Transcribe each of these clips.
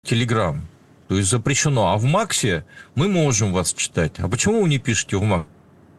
Телеграм. То есть запрещено. А в Максе мы можем вас читать. А почему вы не пишете в Максе?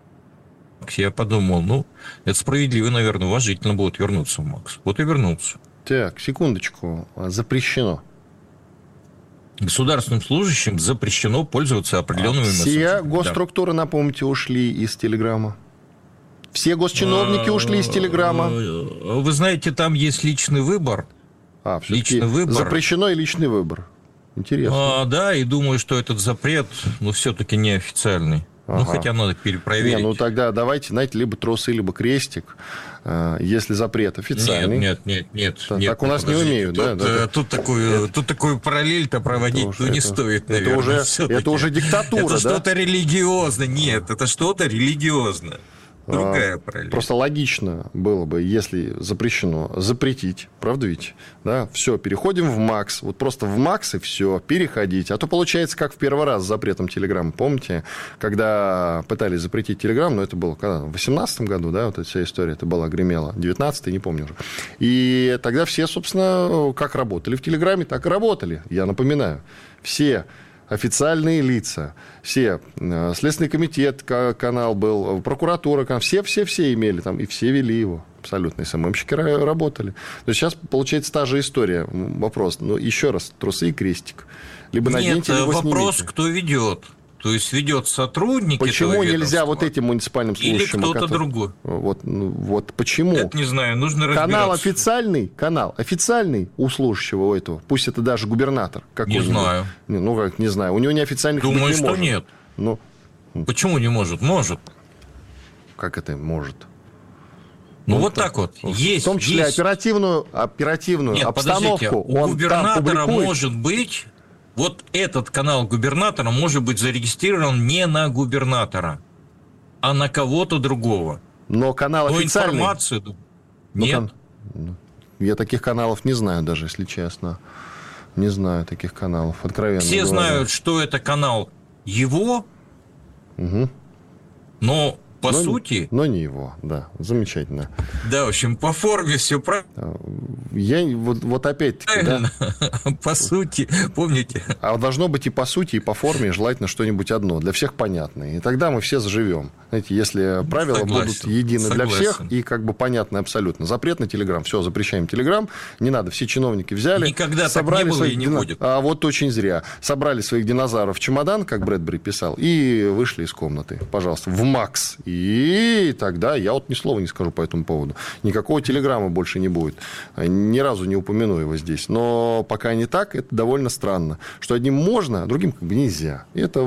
Я подумал, это справедливо, наверное, уважительно будет вернуться в Макс. Вот и вернулся. Так, секундочку. Запрещено. Государственным служащим запрещено пользоваться определенными мессенджерами. Все госструктуры, напомните, ушли из Телеграма. Все госчиновники ушли из Телеграма. Вы знаете, там есть личный выбор. Личный выбор. Запрещено и личный выбор. Интересно. Да, и думаю, что этот запрет, все-таки неофициальный. Хотя надо перепроверить. Тогда давайте, знаете, либо трусы, либо крестик, если запрет официальный. Нет. Так у нас не умеют, тут такую параллель-то проводить не стоит, наверное. Это уже диктатура, это что-то религиозное. Нет, это что-то религиозное. Другая параллель. Просто логично было бы, если запрещено, запретить, правда ведь? Да, все, переходим в Макс. Вот просто в Макс и все, переходить. А то получается, как в первый раз с запретом Телеграма. Помните, когда пытались запретить Телеграм, это было когда? В 2018 году, да, вот эта вся история, это была, гремела. 19-й, не помню уже. И тогда все, собственно, как работали в Телеграме, так и работали. Я напоминаю, все официальные лица, все, Следственный комитет канал был, прокуратура, все имели там, и все вели его. Абсолютно, и СММщики работали. То есть сейчас получается та же история. Вопрос, еще раз, трусы и крестик. Либо наденьте, либо снимите. Вопрос, кто ведет. То есть ведет сотрудник. Почему нельзя вот этим муниципальным служащим? Или кто-то другой. Вот почему? Это не знаю, нужно разбираться. Канал официальный у служащего у этого, пусть это даже губернатор. Не знаю. Не знаю. У него неофициальных быть не может. Думаю, что нет. Почему не может? Может. Как это может? Вот так вот. Есть. В том числе оперативную Нет, обстановку. У губернатора может быть... Вот этот канал губернатора может быть зарегистрирован не на губернатора, а на кого-то другого. Но канал официальный. Информацию нет. Я таких каналов не знаю даже, если честно. Не знаю таких каналов, откровенно Все говоря. знают, что это канал его, но по сути... Но не его, да, замечательно. Да, в общем, по форме все правильно. Я вот опять-таки, да. По сути, помните? А должно быть и по сути, и по форме желательно что-нибудь одно, для всех понятное. И тогда мы все заживем. Знаете, если правила будут едины для всех и как бы понятны абсолютно. Запрет на Телеграм. Все, запрещаем Телеграм. Не надо, все чиновники взяли. Никогда собрали так не было и не будет. А вот очень зря. Собрали своих динозавров в чемодан, как Брэдбери писал, и вышли из комнаты. Пожалуйста, в Макс. И тогда я ни слова не скажу по этому поводу. Никакого Телеграма больше не будет. Ни разу не упомяну его здесь. Но пока не так, это довольно странно. Что одним можно, а другим как бы нельзя. Это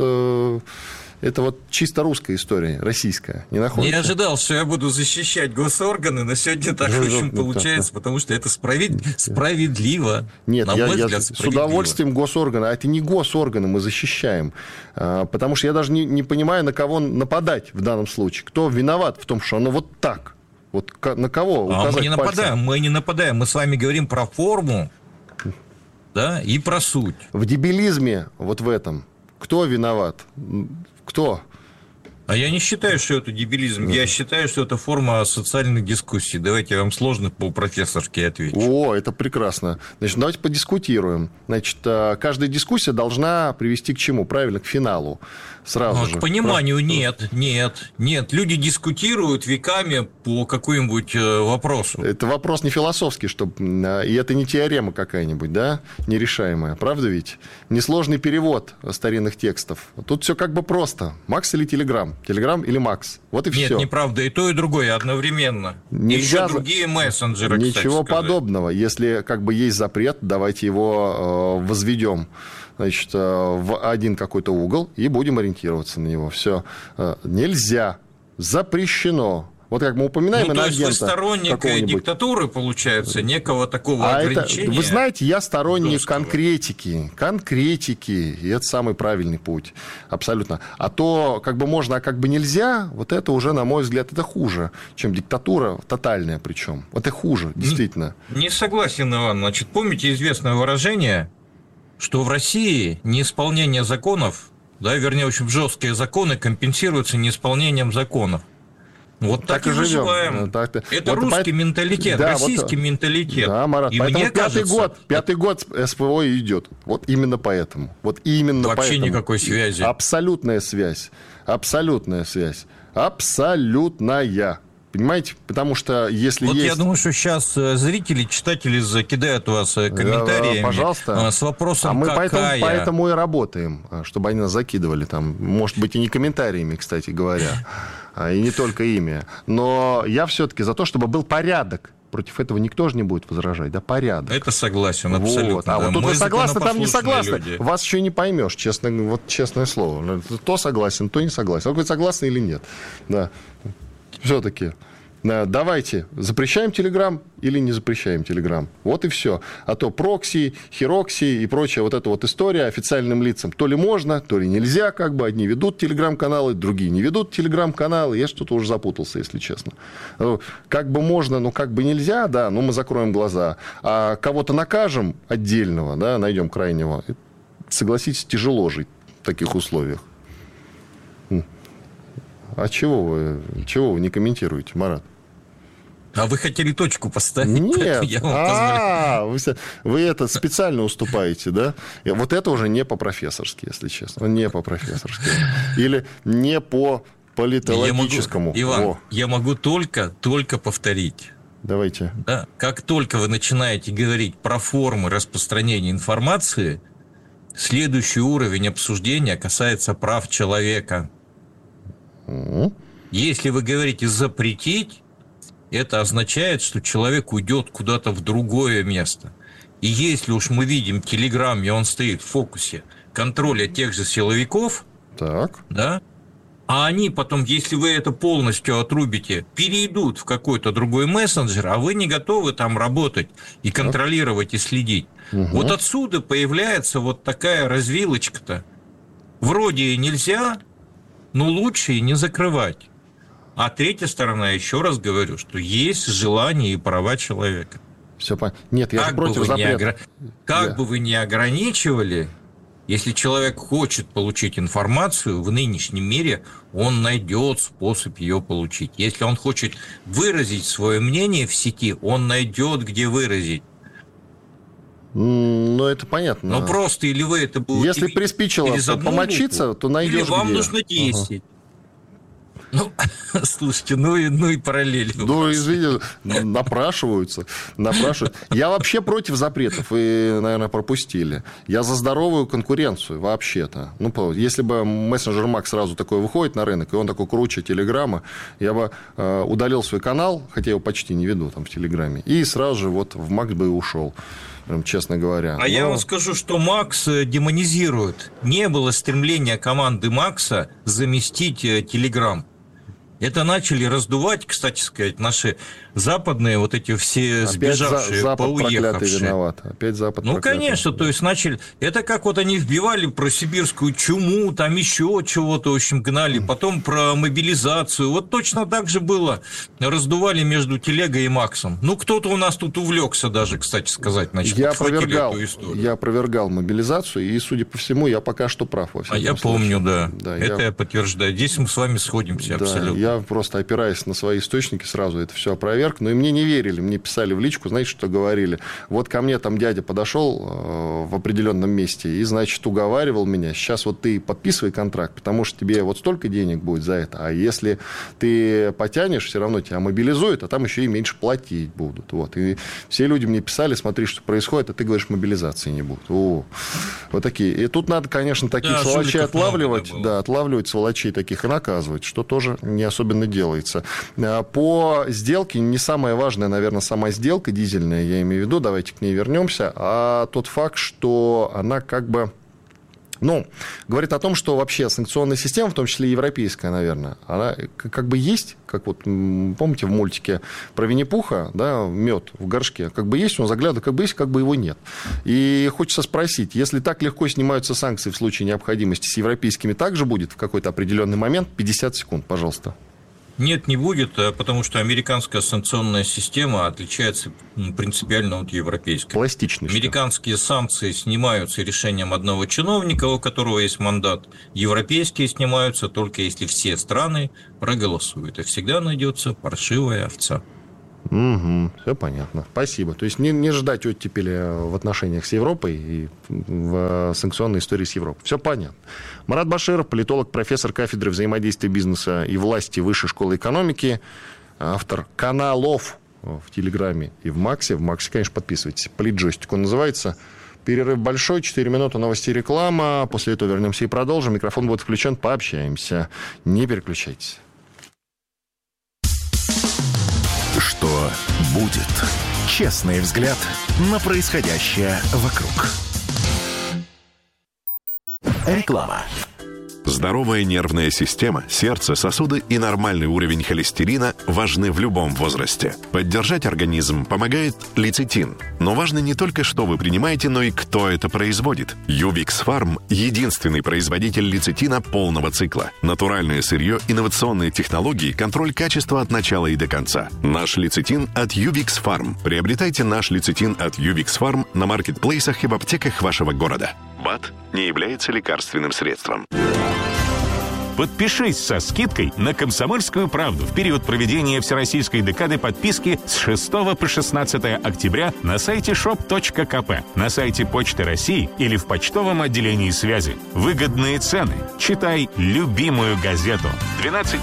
чисто русская история, российская. Не находится? Не ожидал, что я буду защищать госорганы, но сегодня так очень получается, потому что это справедливо. Нет, я с удовольствием госорганы. А это не госорганы мы защищаем. Потому что я даже не понимаю, на кого нападать в данном случае. Кто виноват в том, что оно вот так. Вот на кого указать мы не нападаем. Мы с вами говорим про форму, да, и про суть. В дебилизме вот в этом кто виноват? Кто? А я не считаю, что это дебилизм. Я считаю, что это форма социальных дискуссий. Давайте я вам сложно по-профессорски отвечу. О, это прекрасно. Значит, давайте подискутируем. Значит, каждая дискуссия должна привести к чему? Правильно, к финалу. Сразу же. К пониманию нет. Люди дискутируют веками по какому-нибудь вопросу. Это вопрос не философский, и это не теорема какая-нибудь, да, нерешаемая. Правда ведь? Несложный перевод старинных текстов. Тут все как бы просто. Макс или Телеграм? Телеграм или Макс? Вот и все. Нет, неправда. И то, и другое одновременно. Нельзя... Еще другие мессенджеры, Ничего подобного. Если как бы есть запрет, давайте его возведем, значит, в один какой-то угол и будем ориентироваться на него. Все. Нельзя. Запрещено. Вот как мы упоминаем иноагента. То есть вы сторонник диктатуры, получается, некого такого ограничения? Вы знаете, я сторонник конкретики, и это самый правильный путь, абсолютно. А то, как бы можно, а как бы нельзя, вот это уже, на мой взгляд, это хуже, чем диктатура, тотальная причем. Это хуже, действительно. Не согласен, Иван. Значит, помните известное выражение, что в России неисполнение законов, да, вернее, очень жесткие законы компенсируются неисполнением законов. Вот так и живем. выживаем. Это вот русский менталитет, да, российский менталитет. Да, Марат, и поэтому мне кажется, пятый год СВО идет. Вот именно поэтому. Вот именно вообще поэтому. никакой связи. Абсолютная связь. Абсолютная связь. Абсолютная. Понимаете? Потому что если вот есть... я думаю, что сейчас зрители, читатели закидают вас комментариями, пожалуйста, с вопросом, мы какая... поэтому и работаем, чтобы они нас закидывали там. Может быть, и не комментариями, кстати говоря, и не только ими. Но я все-таки за то, чтобы был порядок. Против этого никто же не будет возражать, да, порядок. Это согласен, абсолютно. Вот. А да. вот тут Мы вы согласны, там не согласны. люди. Вас еще не поймешь, честное слово. То согласен, то не согласен. Вы согласны или нет? Да. Все-таки. Давайте, запрещаем Телеграм или не запрещаем Телеграм. Вот и все. А то прокси, херокси и прочая вот эта вот история официальным лицам. То ли можно, то ли нельзя, как бы. Одни ведут Телеграм-каналы, другие не ведут Телеграм-каналы. Я что-то уже запутался, если честно. Как бы можно, но как бы нельзя, да, ну мы закроем глаза. А кого-то накажем отдельного, да, найдем крайнего. Согласитесь, тяжело жить в таких условиях. А чего вы не комментируете, Марат? А вы хотели точку поставить? Нет. Я вам Вы это специально уступаете, да? Вот это уже не по-профессорски, если честно. Не по-профессорски. Или не по политологическому. Иван, я могу только повторить. Давайте. Да? Как только вы начинаете говорить про формы распространения информации, следующий уровень обсуждения касается прав человека. Если вы говорите «запретить», это означает, что человек уйдет куда-то в другое место. И если уж мы видим Телеграм, и он стоит в фокусе контроля тех же силовиков, так. Да, а они потом, если вы это полностью отрубите, перейдут в какой-то другой мессенджер, а вы не готовы там работать и контролировать и следить. Вот отсюда появляется вот такая развилочка-то. Вроде и нельзя, но лучше и не закрывать. А третья сторона, еще раз говорю, что есть желание и права человека. Все понятно. Нет, я же против запрета. Как бы вы ни ограничивали, если человек хочет получить информацию, в нынешнем мире он найдет способ ее получить. Если он хочет выразить свое мнение в сети, он найдет, где выразить. Ну, это понятно. Но просто или вы это будете... Если приспичило помочиться, то найдешь где. Или вам нужно 10. Ну, слушайте, ну и параллели. Ну, извините, напрашиваются. Я вообще против запретов, вы, наверное, пропустили. Я за здоровую конкуренцию вообще-то. Ну, если бы мессенджер Макс сразу такой выходит на рынок, и он такой круче Телеграма, я бы удалил свой канал, хотя я его почти не веду там в Телеграме, и сразу же вот в Макс бы и ушел. Честно говоря. Я вам скажу, что Макс демонизирует. Не было стремления команды Макса заместить Телеграм. Это начали раздувать, кстати сказать, наши западные вот эти все сбежавшие, Запад поуехавшие. Виноват. Опять Запад Ну, проклятый. конечно, то есть начали... Это как вот они вбивали про сибирскую чуму, там еще чего-то, в общем, гнали, потом про мобилизацию. Вот точно так же было. Раздували между Телегой и Максом. Ну, кто-то у нас тут увлекся даже, кстати сказать. Значит, я опровергал мобилизацию, и, судя по всему, я пока что прав во всем. Я помню, да. Это я подтверждаю. Здесь мы с вами сходимся абсолютно. Я просто опираясь на свои источники сразу это все опроверг. Но и мне не верили, мне писали в личку, знаете, что говорили? Вот ко мне там дядя подошел в определенном месте и, значит, уговаривал меня, сейчас вот ты подписывай контракт, потому что тебе вот столько денег будет за это, а если ты потянешь, все равно тебя мобилизуют, а там еще и меньше платить будут. Вот. И все люди мне писали, смотри, что происходит, а ты говоришь, мобилизации не будет. Вот такие. И тут надо, конечно, таких сволочей отлавливать, отлавливать сволочей таких и наказывать, что тоже не особенно делается. По сделке не самая важная, наверное, сама сделка дизельная, я имею в виду, давайте к ней вернемся, а тот факт, что она как бы, говорит о том, что вообще санкционная система, в том числе европейская, наверное, она как бы есть, как вот, помните, в мультике про Винни-Пуха, да, мед в горшке, как бы есть, он заглядывает, как бы есть, как бы его нет. И хочется спросить, если так легко снимаются санкции в случае необходимости, с европейскими также будет в какой-то определенный момент? 50 секунд, пожалуйста. Нет, не будет, потому что американская санкционная система отличается принципиально от европейской. Пластичностью. Американские санкции снимаются решением одного чиновника, у которого есть мандат. Европейские снимаются только если все страны проголосуют. И всегда найдется паршивая овца. Угу, все понятно. Спасибо. То есть не ждать оттепели в отношениях с Европой и в санкционной истории с Европой. Все понятно. Марат Баширов, политолог, профессор кафедры взаимодействия бизнеса и власти Высшей школы экономики, автор каналов в Телеграме и в Максе. В Максе, конечно, подписывайтесь. Политджойстик он называется. Перерыв большой, 4 минуты, новости и реклама. После этого вернемся и продолжим. Микрофон будет включен, пообщаемся. Не переключайтесь. Что будет? Честный взгляд на происходящее вокруг. Реклама. Здоровая нервная система, сердце, сосуды и нормальный уровень холестерина важны в любом возрасте. Поддержать организм помогает лецитин. Но важно не только, что вы принимаете, но и кто это производит. Ювикс Фарм – единственный производитель лецитина полного цикла. Натуральное сырье, инновационные технологии, контроль качества от начала и до конца. Наш лецитин от Ювикс Фарм. Приобретайте наш лецитин от Ювикс Фарм на маркетплейсах и в аптеках вашего города. БАД не является лекарственным средством. Подпишись со скидкой на «Комсомольскую правду» в период проведения Всероссийской декады подписки с 6 по 16 октября на сайте shop.kp, на сайте Почты России или в почтовом отделении связи. Выгодные цены. Читай любимую газету. 12+.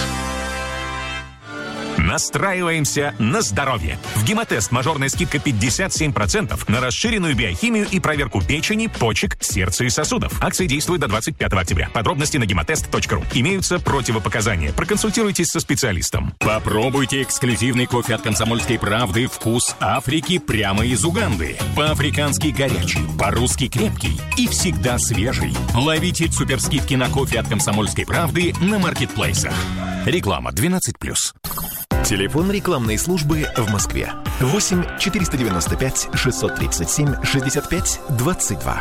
Настраиваемся на здоровье. В Гемотест мажорная скидка 57% на расширенную биохимию и проверку печени, почек, сердца и сосудов. Акция действует до 25 октября. Подробности на гемотест.ру. Имеются противопоказания. Проконсультируйтесь со специалистом. Попробуйте эксклюзивный кофе от «Комсомольской правды» «Вкус Африки» прямо из Уганды. По-африкански горячий, по-русски крепкий и всегда свежий. Ловите суперскидки на кофе от «Комсомольской правды» на маркетплейсах. Реклама 12+. Телефон рекламной службы в Москве. 8 495 637 65 22.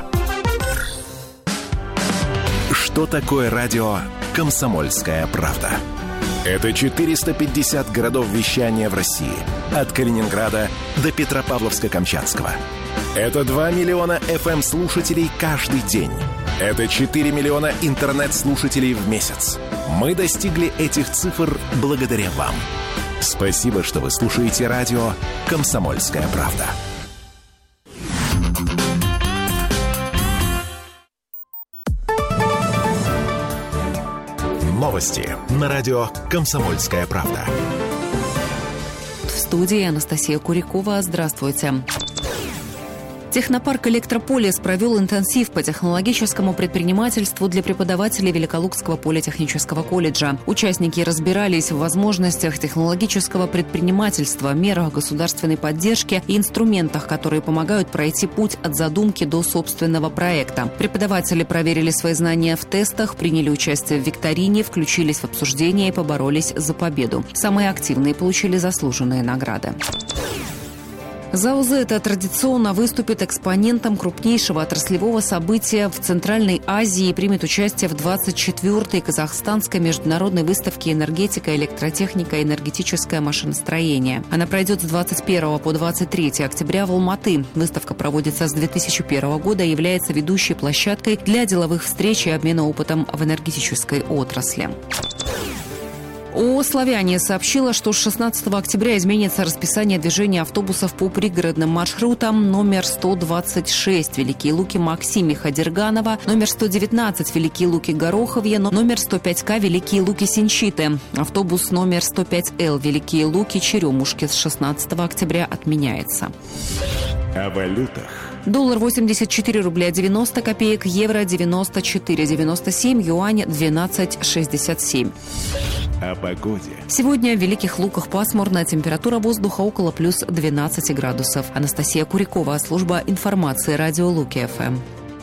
Что такое радио «Комсомольская правда»? Это 450 городов вещания в России. От Калининграда до Петропавловска-Камчатского. Это 2 миллиона FM-слушателей каждый день. Это 4 миллиона интернет-слушателей в месяц. Мы достигли этих цифр благодаря вам. Спасибо, что вы слушаете радио «Комсомольская правда». Новости на радио «Комсомольская правда». В студии Анастасия Курякова. Здравствуйте. Технопарк «Электрополис» провел интенсив по технологическому предпринимательству для преподавателей Великолукского политехнического колледжа. Участники разбирались в возможностях технологического предпринимательства, мерах государственной поддержки и инструментах, которые помогают пройти путь от задумки до собственного проекта. Преподаватели проверили свои знания в тестах, приняли участие в викторине, включились в обсуждение и поборолись за победу. Самые активные получили заслуженные награды. ЗАО «Зета» традиционно выступит экспонентом крупнейшего отраслевого события в Центральной Азии и примет участие в 24-й Казахстанской международной выставке «Энергетика, электротехника и энергетическое машиностроение». Она пройдет с 21 по 23 октября в Алматы. Выставка проводится с 2001 года и является ведущей площадкой для деловых встреч и обмена опытом в энергетической отрасли. ООО «Славяне» сообщила, что с 16 октября изменится расписание движения автобусов по пригородным маршрутам: номер 126 Великие Луки Максимиха Дерганова, номер 119 Великие Луки Гороховье, номер 105К Великие Луки Синчиты. Автобус номер 105Л Великие Луки Черемушки с 16 октября отменяется. О валютах. Доллар 84 рубля 90 копеек, евро 94,97, юань 12,67. О погоде. Сегодня в Великих Луках пасмурно, температура воздуха около плюс 12 градусов. Анастасия Курякова, служба информации радио Луки ФМ.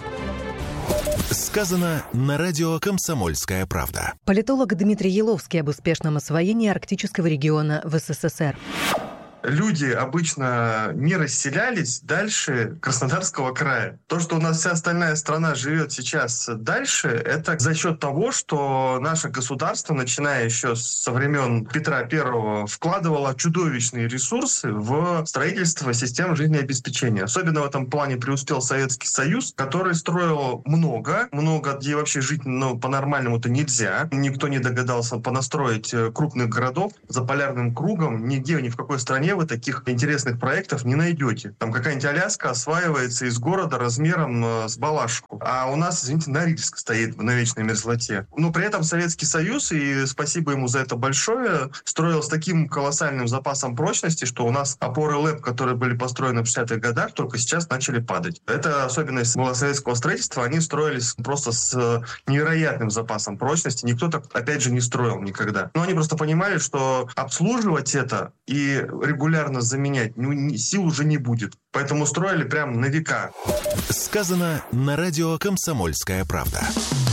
Сказано на радио «Комсомольская правда». Политолог Дмитрий Еловский об успешном освоении арктического региона в СССР. люди обычно не расселялись дальше Краснодарского края. То, что у нас вся остальная страна живет сейчас дальше, это за счет того, что наше государство, начиная еще со времен Петра I, вкладывало чудовищные ресурсы в строительство систем жизнеобеспечения. Особенно в этом плане преуспел Советский Союз, который строил много, где вообще жить по-нормальному-то нельзя. Никто не догадался понастроить крупных городов. За полярным кругом нигде, ни в какой стране вы таких интересных проектов не найдете. Там какая-нибудь Аляска осваивается из города размером с Балашиху. А у нас, извините, Норильск стоит на вечной мерзлоте. Но при этом Советский Союз, и спасибо ему за это большое, строил с таким колоссальным запасом прочности, что у нас опоры ЛЭП, которые были построены в 60-х годах, только сейчас начали падать. Это особенность была советского строительства. Они строились просто с невероятным запасом прочности. Никто так, опять же, не строил никогда. Но они просто понимали, что обслуживать это и регулярно заменять сил уже не будет. Поэтому строили прям на века. Сказано на радио «Комсомольская правда».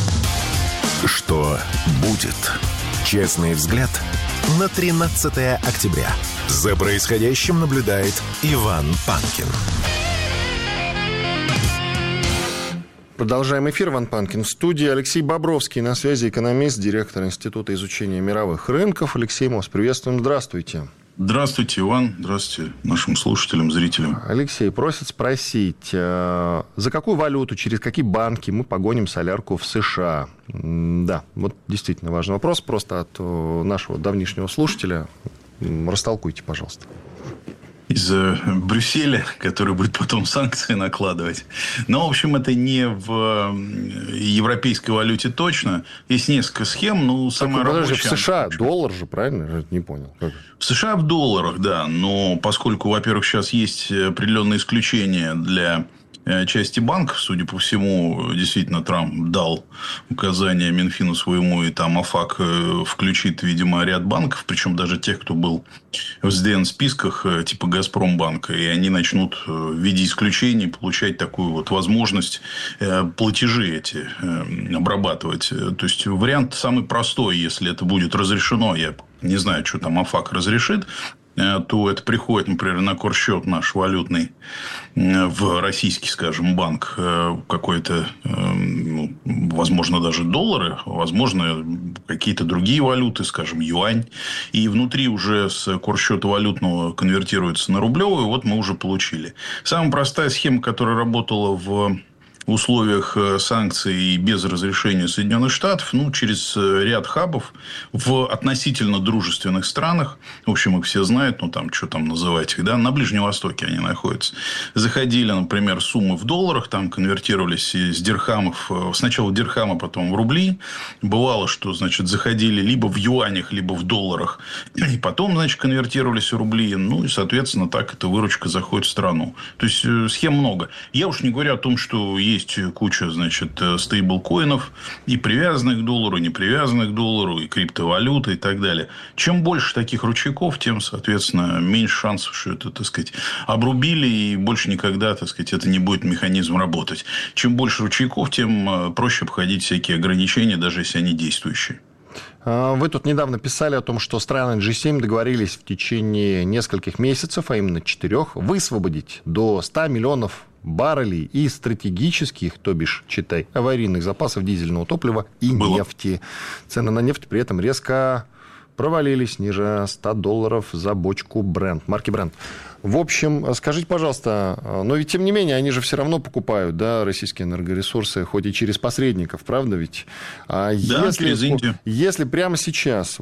Что будет? Честный взгляд на 13 октября. За происходящим наблюдает Иван Панкин. Продолжаем эфир. Иван Панкин в студии. Алексей Бобровский на связи, экономист, директор Института изучения мировых рынков. Алексей, мы вас приветствуем. Здравствуйте. Здравствуйте, Иван. Здравствуйте нашим слушателям, зрителям. Алексей, просит спросить, за какую валюту, через какие банки мы погоним солярку в США? Да, вот действительно важный вопрос. Просто от нашего давнишнего слушателя. Растолкуйте, пожалуйста. Из Брюсселя, который будет потом санкции накладывать. Но, в общем, это не в европейской валюте точно. Есть несколько схем, но самая рабочая... в США доллар же, правильно? Я не понял. Как? В США в долларах, да. Но поскольку, во-первых, сейчас есть определенные исключения для части банков, судя по всему, действительно, Трамп дал указание Минфину своему, и там АФАК включит, видимо, ряд банков, причем даже тех, кто был в СДН-списках типа Газпромбанка, и они начнут в виде исключений получать такую вот возможность платежи эти обрабатывать. То есть, вариант самый простой, если это будет разрешено, я не знаю, что там АФАК разрешит, то это приходит, например, на корсчет наш валютный в российский, скажем, банк какой-то, возможно, даже доллары, возможно, какие-то другие валюты, скажем, юань. И внутри уже с корсчета валютного конвертируется на рублевую. Вот мы уже получили. Самая простая схема, которая работала в условиях санкций без разрешения Соединенных Штатов, через ряд хабов в относительно дружественных странах, в общем, их все знают, там, что там называть их, да, на Ближнем Востоке они находятся. Заходили, например, суммы в долларах, там конвертировались из дирхамов, сначала в дирхамы, потом в рубли. Бывало, что, заходили либо в юанях, либо в долларах, и потом, конвертировались в рубли, и, соответственно, так эта выручка заходит в страну. То есть, схем много. Я уж не говорю о том, что есть куча, стейблкоинов, и привязанных к доллару, и не привязанных к доллару, и криптовалюты, и так далее. Чем больше таких ручейков, тем, соответственно, меньше шансов, что это, обрубили, и больше никогда, это не будет механизм работать. Чем больше ручейков, тем проще обходить всякие ограничения, даже если они действующие. Вы тут недавно писали о том, что страны G7 договорились в течение нескольких месяцев, а именно 4, высвободить до 100 миллионов баррелей и стратегических, то бишь, читай, аварийных запасов дизельного топлива и нефти. Цены на нефть при этом резко провалились ниже $100 за бочку марки Brent. В общем, скажите, пожалуйста, но ведь, тем не менее, они же все равно покупают, да, российские энергоресурсы, хоть и через посредников, правда ведь? Да, через Индию. Если прямо сейчас,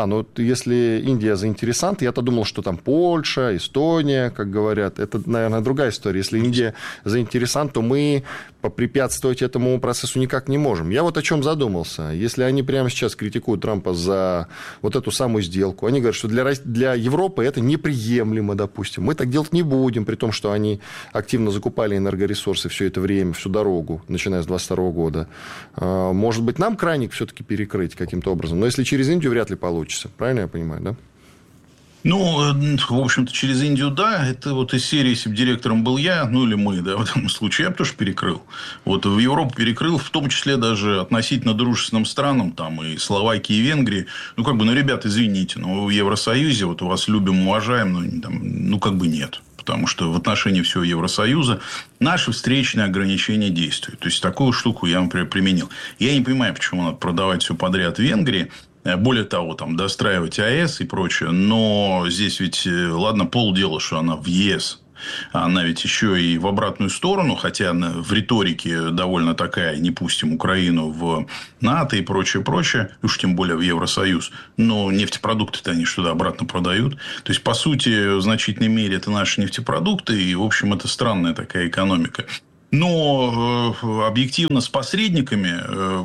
если Индия заинтересант, я-то думал, что там Польша, Эстония, как говорят, это, наверное, другая история. Если Индия заинтересант, то мы попрепятствовать этому процессу никак не можем. Я вот о чем задумался. Если они прямо сейчас критикуют Трампа за вот эту самую сделку, они говорят, что для Европы это неприемлемо, допустим. Мы так делать не будем, при том, что они активно закупали энергоресурсы все это время, всю дорогу, начиная с 2022 года. Может быть, нам краник все-таки перекрыть каким-то образом. Но если через Индию, вряд ли получится. Правильно я понимаю, да? Ну, в общем-то, через Индию, да. Это вот из серии, если бы директором был я, ну, или мы, да, в этом случае, я бы тоже перекрыл. Вот в Европу перекрыл, в том числе даже относительно дружественным странам, там, и Словакии, и Венгрии. Ну, как бы, ну, ребят, извините, но вы в Евросоюзе, вот вас любим, уважаем, ну, там, ну, как бы нет. Потому что в отношении всего Евросоюза наши встречные ограничения действуют. То есть, такую штуку я, например, применил. Я не понимаю, почему надо продавать все подряд в Венгрии. Более того, там, достраивать АЭС и прочее. Но здесь ведь, ладно, полдела, что она в ЕС. Она ведь еще и в обратную сторону, хотя она в риторике довольно такая, не пустим Украину в НАТО и прочее, уж тем более в Евросоюз. Но нефтепродукты-то они что-то обратно продают. То есть, по сути, в значительной мере это наши нефтепродукты. И, в общем, это странная такая экономика. Но объективно с посредниками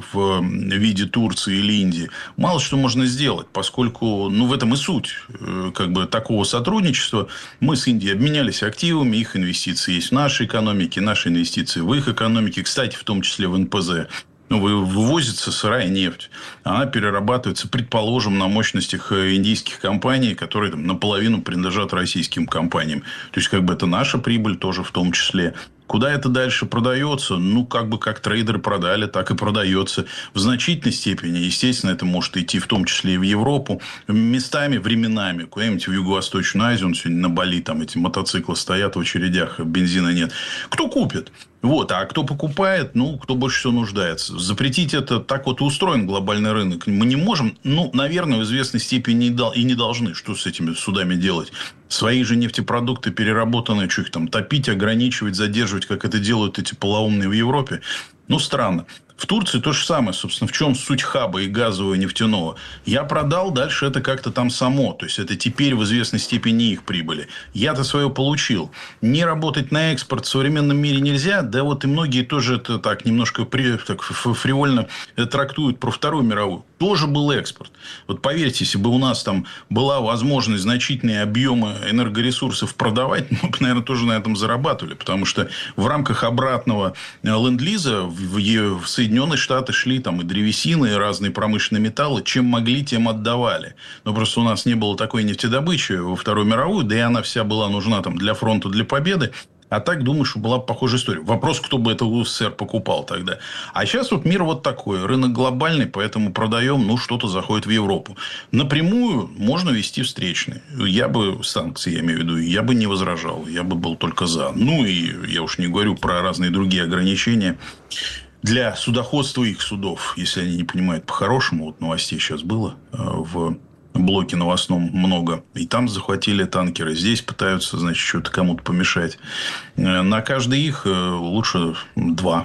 в виде Турции или Индии мало что можно сделать, поскольку ну, в этом и суть как бы, такого сотрудничества. Мы с Индией обменялись активами, их инвестиции есть в нашей экономике, наши инвестиции в их экономике, кстати, в том числе в НПЗ. Вывозится сырая нефть. Она перерабатывается, предположим, на мощностях индийских компаний, которые там, наполовину принадлежат российским компаниям. То есть, как бы это наша прибыль тоже в том числе. Куда это дальше продается? Ну, как бы как трейдеры продали, так и продается. В значительной степени, естественно, это может идти в том числе и в Европу. Местами, временами, куда-нибудь в Юго-Восточную Азию. Он сегодня на Бали, там эти мотоциклы стоят в очередях, бензина нет. Кто купит? Вот. А кто покупает? Ну, кто больше всего нуждается. Запретить это, так вот устроен глобальный рынок. Мы не можем. Ну, наверное, в известной степени и не должны. Что с этими судами делать? Свои же нефтепродукты переработанные, что их там топить, ограничивать, задерживать, как это делают эти полоумные в Европе. Ну, странно. В Турции то же самое, собственно, в чем суть хаба и газового, и нефтяного. Я продал, дальше это как-то там само. То есть, это теперь в известной степени их прибыли. Я-то свое получил. Не работать на экспорт в современном мире нельзя. Да вот и многие тоже это так немножко так фривольно трактуют про Вторую мировую. Тоже был экспорт. Вот поверьте, если бы у нас там была возможность значительные объемы энергоресурсов продавать, мы бы, наверное, тоже на этом зарабатывали. Потому что в рамках обратного ленд-лиза в Соединенные Штаты шли там и древесины, и разные промышленные металлы. Чем могли, тем отдавали. Но просто у нас не было такой нефтедобычи во Вторую мировую. Да и она вся была нужна там для фронта, для победы. А так, думаю, что была бы похожая история. Вопрос, кто бы это в СССР покупал тогда. А сейчас вот мир вот такой. Рынок глобальный, поэтому продаем, ну, что-то заходит в Европу. Напрямую можно вести встречные. Я бы, санкции, я имею в виду, я бы не возражал. Я бы был только за. Ну, и я уж не говорю про разные другие ограничения для судоходства их судов. Если они не понимают по-хорошему. Вот новостей сейчас было в блоке новостном много. И там захватили танкеры. Здесь пытаются, значит, что-то кому-то помешать. На каждый их лучше 2.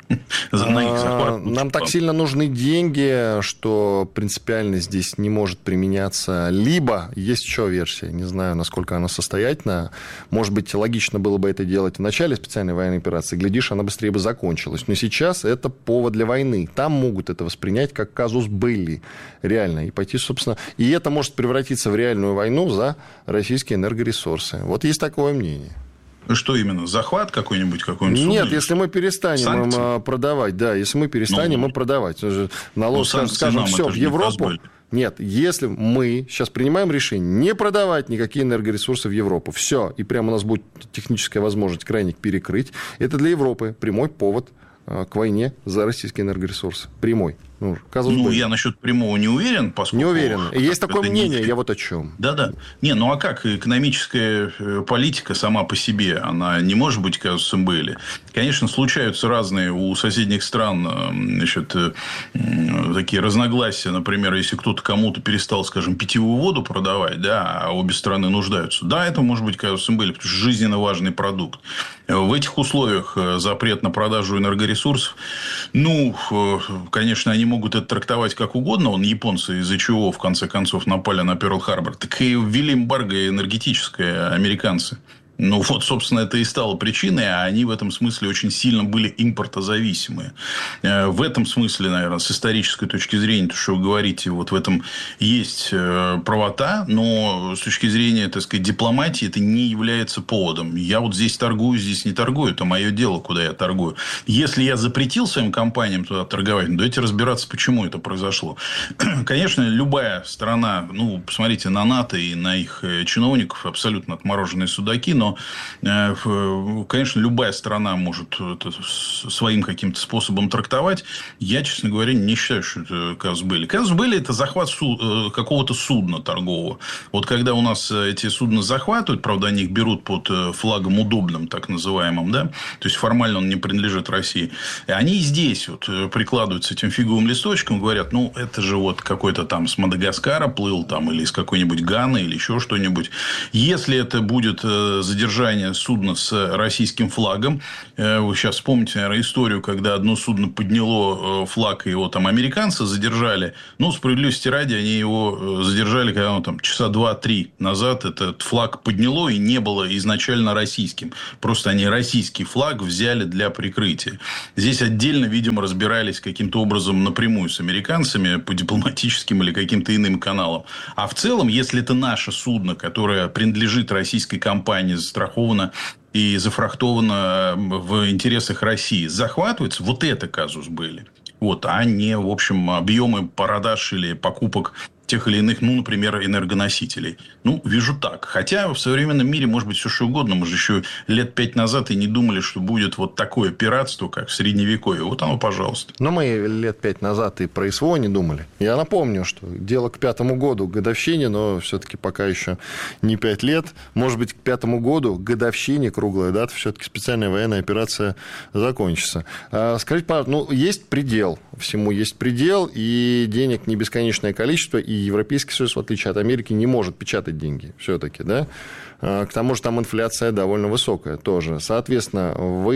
Нам так сильно нужны деньги, что принципиально здесь не может применяться. Либо есть еще версия, не знаю, насколько она состоятельна. Может быть, логично было бы это делать в начале специальной военной операции. Глядишь, она быстрее бы закончилась. Но сейчас это повод для войны. Там могут это воспринять как казус белли. Реально. И пойти, собственно... И это может превратиться в реальную войну за российские энергоресурсы. Вот есть такое мнение. Что именно? Захват какой-нибудь? Нет, если мы перестанем им продавать. Да, если мы перестанем им продавать. Налог, скажем, все, в Европу. Нет, если мы сейчас принимаем решение не продавать никакие энергоресурсы в Европу, все, и прямо у нас будет техническая возможность крайних перекрыть, это для Европы прямой повод к войне за российские энергоресурсы. Прямой. Я насчет прямого не уверен, поскольку... Не уверен. Есть такое мнение, я вот о чем. Да-да. Не, ну а как? Экономическая политика сама по себе, она не может быть казусом белли. Конечно, случаются разные у соседних стран, значит, такие разногласия. Например, если кто-то кому-то перестал, скажем, питьевую воду продавать, да, а обе стороны нуждаются. Да, это может быть казусом белли, потому что жизненно важный продукт. В этих условиях запрет на продажу энергоресурсов, конечно, они могут это трактовать как угодно. Японцы из-за чего, в конце концов, напали на Перл-Харбор. Так и ввели эмбарго энергетическое американцы. Ну, вот, собственно, это и стало причиной, а они в этом смысле очень сильно были импортозависимые. В этом смысле, наверное, с исторической точки зрения, то, что вы говорите, вот в этом есть правота, но с точки зрения, так сказать, дипломатии это не является поводом. Я вот здесь торгую, здесь не торгую, это мое дело, куда я торгую. Если я запретил своим компаниям туда торговать, ну, давайте разбираться, почему это произошло. Конечно, любая страна, ну, посмотрите на НАТО и на их чиновников, абсолютно отмороженные судаки, но, конечно, любая страна может это своим каким-то способом трактовать. Я, честно говоря, не считаю, что это казус белли. Казус белли – это захват какого-то судна торгового. Вот когда у нас эти судна захватывают, правда, они их берут под флагом удобным, так называемым, да, то есть формально он не принадлежит России. И они здесь вот прикладываются этим фиговым листочком, говорят, ну, это же вот какой-то там с Мадагаскара плыл, там, или из какой-нибудь Ганы, или еще что-нибудь. Если это будет задержание судна с российским флагом. Вы сейчас вспомните, наверное, историю, когда одно судно подняло флаг, и его там американцы задержали. Ну, справедливости ради, они его задержали, когда он там часа 2-3 назад этот флаг подняло и не было изначально российским. Просто они российский флаг взяли для прикрытия. Здесь отдельно, видимо, разбирались каким-то образом напрямую с американцами по дипломатическим или каким-то иным каналам. А в целом, если это наше судно, которое принадлежит российской компании, застраховано и зафрахтовано в интересах России, захватывается, вот это казус белли. Вот, а не, в общем, объемы продаж или покупок тех или иных, ну, например, энергоносителей. Ну, вижу так. Хотя в современном мире может быть все что угодно. Мы же еще лет 5 назад и не думали, что будет вот такое пиратство, как в Средневековье. Вот оно, пожалуйста. Но мы лет 5 назад и про СВО не думали. Я напомню, что дело к 5-му году, к годовщине, но все-таки пока еще не 5 лет. Может быть, к 5-му году, к годовщине, круглая дата, все-таки специальная военная операция закончится. Скажите, пожалуйста, ну, есть предел. Всему есть предел, и денег не бесконечное количество, и Европейский Союз, в отличие от Америки, не может печатать деньги все-таки, да? К тому же там инфляция довольно высокая тоже. Соответственно,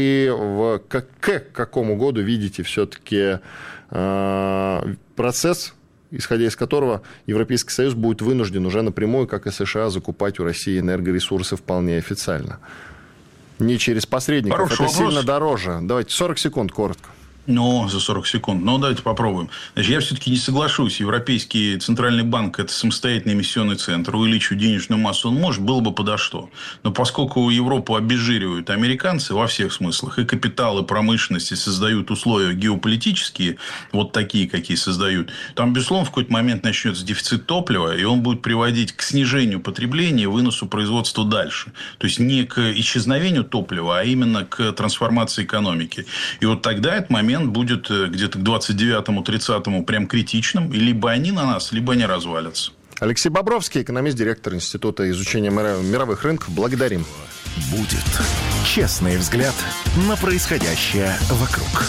вы к какому году видите все-таки процесс, исходя из которого Европейский Союз будет вынужден уже напрямую, как и США, закупать у России энергоресурсы вполне официально? Не через посредников, хороший это вопрос. сильно дороже. Давайте 40 секунд, коротко. Ну, за 40 секунд. Ну, давайте попробуем. Значит, я все-таки не соглашусь. Европейский центральный банк – это самостоятельный эмиссионный центр. Увеличивать денежную массу он может, было бы подо что. Но поскольку Европу обезжиривают американцы во всех смыслах, и капитал, и промышленность, и создают условия геополитические, вот такие, какие создают, там, безусловно, в какой-то момент начнется дефицит топлива, и он будет приводить к снижению потребления и выносу производства дальше. То есть, не к исчезновению топлива, а именно к трансформации экономики. И вот тогда этот момент будет где-то к 29-30 прям критичным, и либо они на нас, либо они развалятся. Алексей Бобровский, экономист, директор Института изучения мировых рынков. Благодарим. Будет честный взгляд на происходящее вокруг.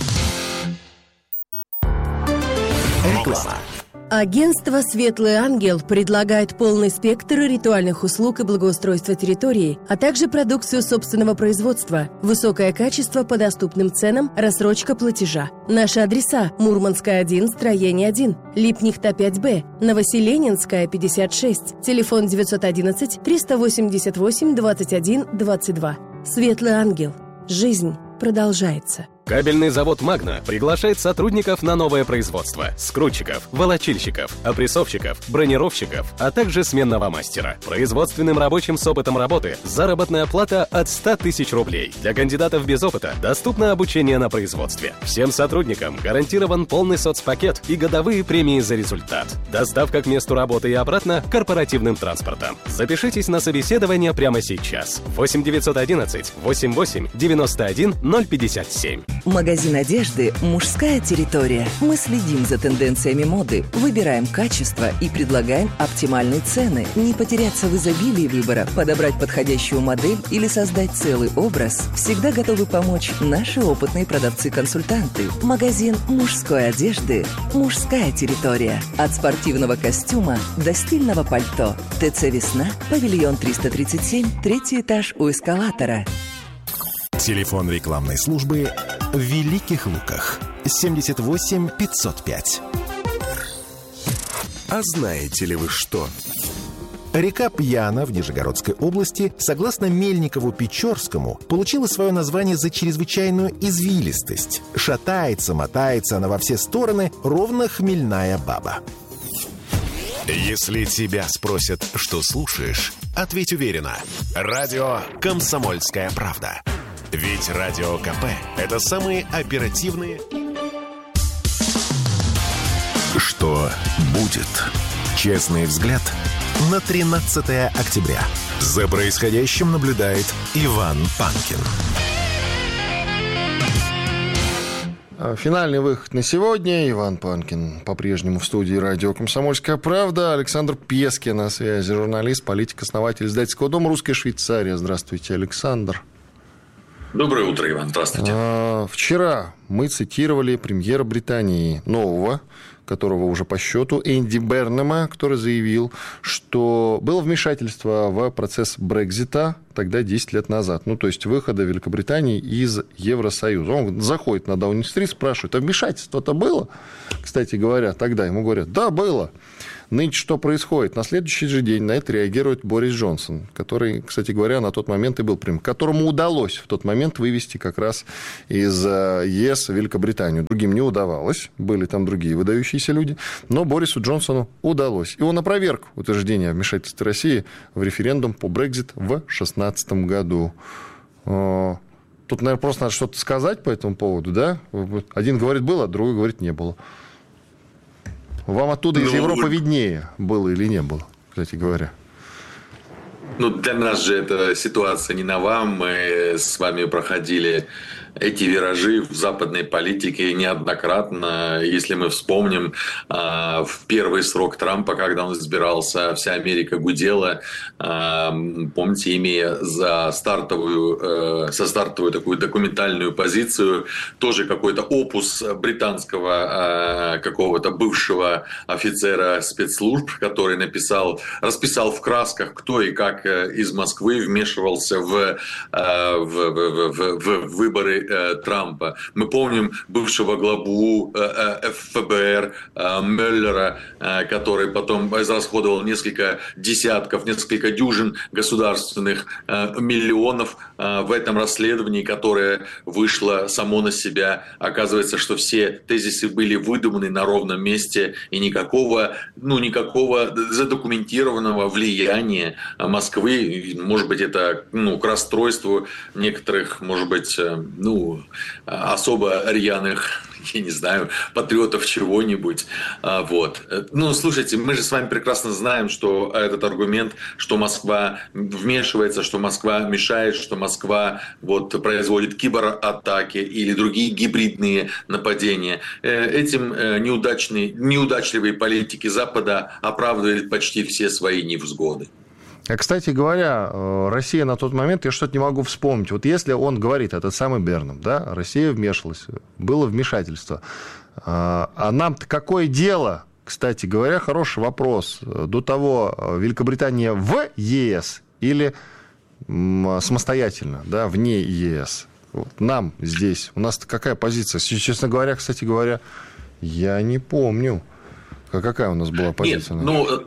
Реклама. Агентство «Светлый ангел» предлагает полный спектр ритуальных услуг и благоустройства территории, а также продукцию собственного производства, высокое качество по доступным ценам, рассрочка платежа. Наши адреса: Мурманская, 1, строение 1, Липнихта, 5Б, Новоселенинская, 56, телефон 911-388-21-22. «Светлый ангел». Жизнь продолжается. Кабельный завод «Магна» приглашает сотрудников на новое производство: скрутчиков, волочильщиков, опрессовщиков, бронировщиков, а также сменного мастера. Производственным рабочим с опытом работы заработная плата от 100 тысяч рублей. Для кандидатов без опыта доступно обучение на производстве. Всем сотрудникам гарантирован полный соцпакет и годовые премии за результат. Доставка к месту работы и обратно корпоративным транспортом. Запишитесь на собеседование прямо сейчас. 8 911 88 91 057. Магазин одежды «Мужская территория». Мы следим за тенденциями моды, выбираем качество и предлагаем оптимальные цены. Не потеряться в изобилии выбора, подобрать подходящую модель или создать целый образ. Всегда готовы помочь наши опытные продавцы-консультанты. Магазин мужской одежды «Мужская территория». От спортивного костюма до стильного пальто. ТЦ «Весна», павильон 337, 3-й этаж у эскалатора. Телефон рекламной службы в Великих Луках 78 505. А знаете ли вы что? Река Пьяна в Нижегородской области, согласно Мельникову-Печорскому, получила свое название за чрезвычайную извилистость. Шатается, мотается она во все стороны, ровно хмельная баба. Если тебя спросят, что слушаешь, ответь уверенно. Радио «Комсомольская правда». Ведь Радио КП – это самые оперативные... Что будет? Честный взгляд на 13 октября. За происходящим наблюдает Иван Панкин. Финальный выход на сегодня. Иван Панкин по-прежнему в студии радио «Комсомольская правда». Александр Пески на связи, журналист, политик, основатель издательского дома «Русская Швейцария». Здравствуйте, Александр. Доброе утро, Иван. Здравствуйте. Вчера мы цитировали премьера Британии нового, которого уже по счету, Энди Бернема, который заявил, что было вмешательство в процесс Брексита тогда 10 лет назад. Ну, то есть выхода Великобритании из Евросоюза. Он заходит на Даунинг-стрит, спрашивает, а вмешательство-то было? Кстати говоря, тогда ему говорят, да, было. Нынче что происходит? На следующий же день на это реагирует Борис Джонсон, который, кстати говоря, на тот момент и был премьером, которому удалось в тот момент вывести как раз из ЕС Великобританию. Другим не удавалось, были там другие выдающиеся люди, но Борису Джонсону удалось. И он опроверг утверждение о вмешательстве России в референдум по Брексит в 2016 году. Тут, наверное, просто надо что-то сказать по этому поводу, да? Один говорит было, а другой говорит не было. Вам оттуда из Европы виднее, было или не было, кстати говоря. Для нас же эта ситуация не нова. Мы с вами проходили эти виражи в западной политике неоднократно. Если мы вспомним в первый срок Трампа, когда он избирался, вся Америка гудела. Помните, имея со стартовую такую документальную позицию, тоже какой-то опус британского какого-то бывшего офицера спецслужб, который расписал в красках, кто и как из Москвы вмешивался в выборы Трампа. Мы помним бывшего главу ФБР Мюллера, который потом израсходовал несколько дюжин государственных миллионов в этом расследовании, которое вышло само на себя. Оказывается, что все тезисы были выдуманы на ровном месте, и никакого задокументированного влияния Москвы, может быть, это к расстройству некоторых, может быть, особо рьяных, я не знаю, патриотов чего-нибудь. Слушайте, мы же с вами прекрасно знаем, что этот аргумент, что Москва вмешивается, что Москва мешает, что Москва производит кибератаки или другие гибридные нападения. Этим неудачливые политики Запада оправдывают почти все свои невзгоды. А, кстати говоря, Россия на тот момент, я что-то не могу вспомнить. Вот если он говорит, этот самый Бернем, да, Россия вмешивалась, было вмешательство. А нам-то какое дело, кстати говоря, хороший вопрос, до того, Великобритания в ЕС или самостоятельно, да, вне ЕС? Нам здесь, у нас какая позиция? Честно говоря, кстати говоря, я не помню, какая у нас была позиция.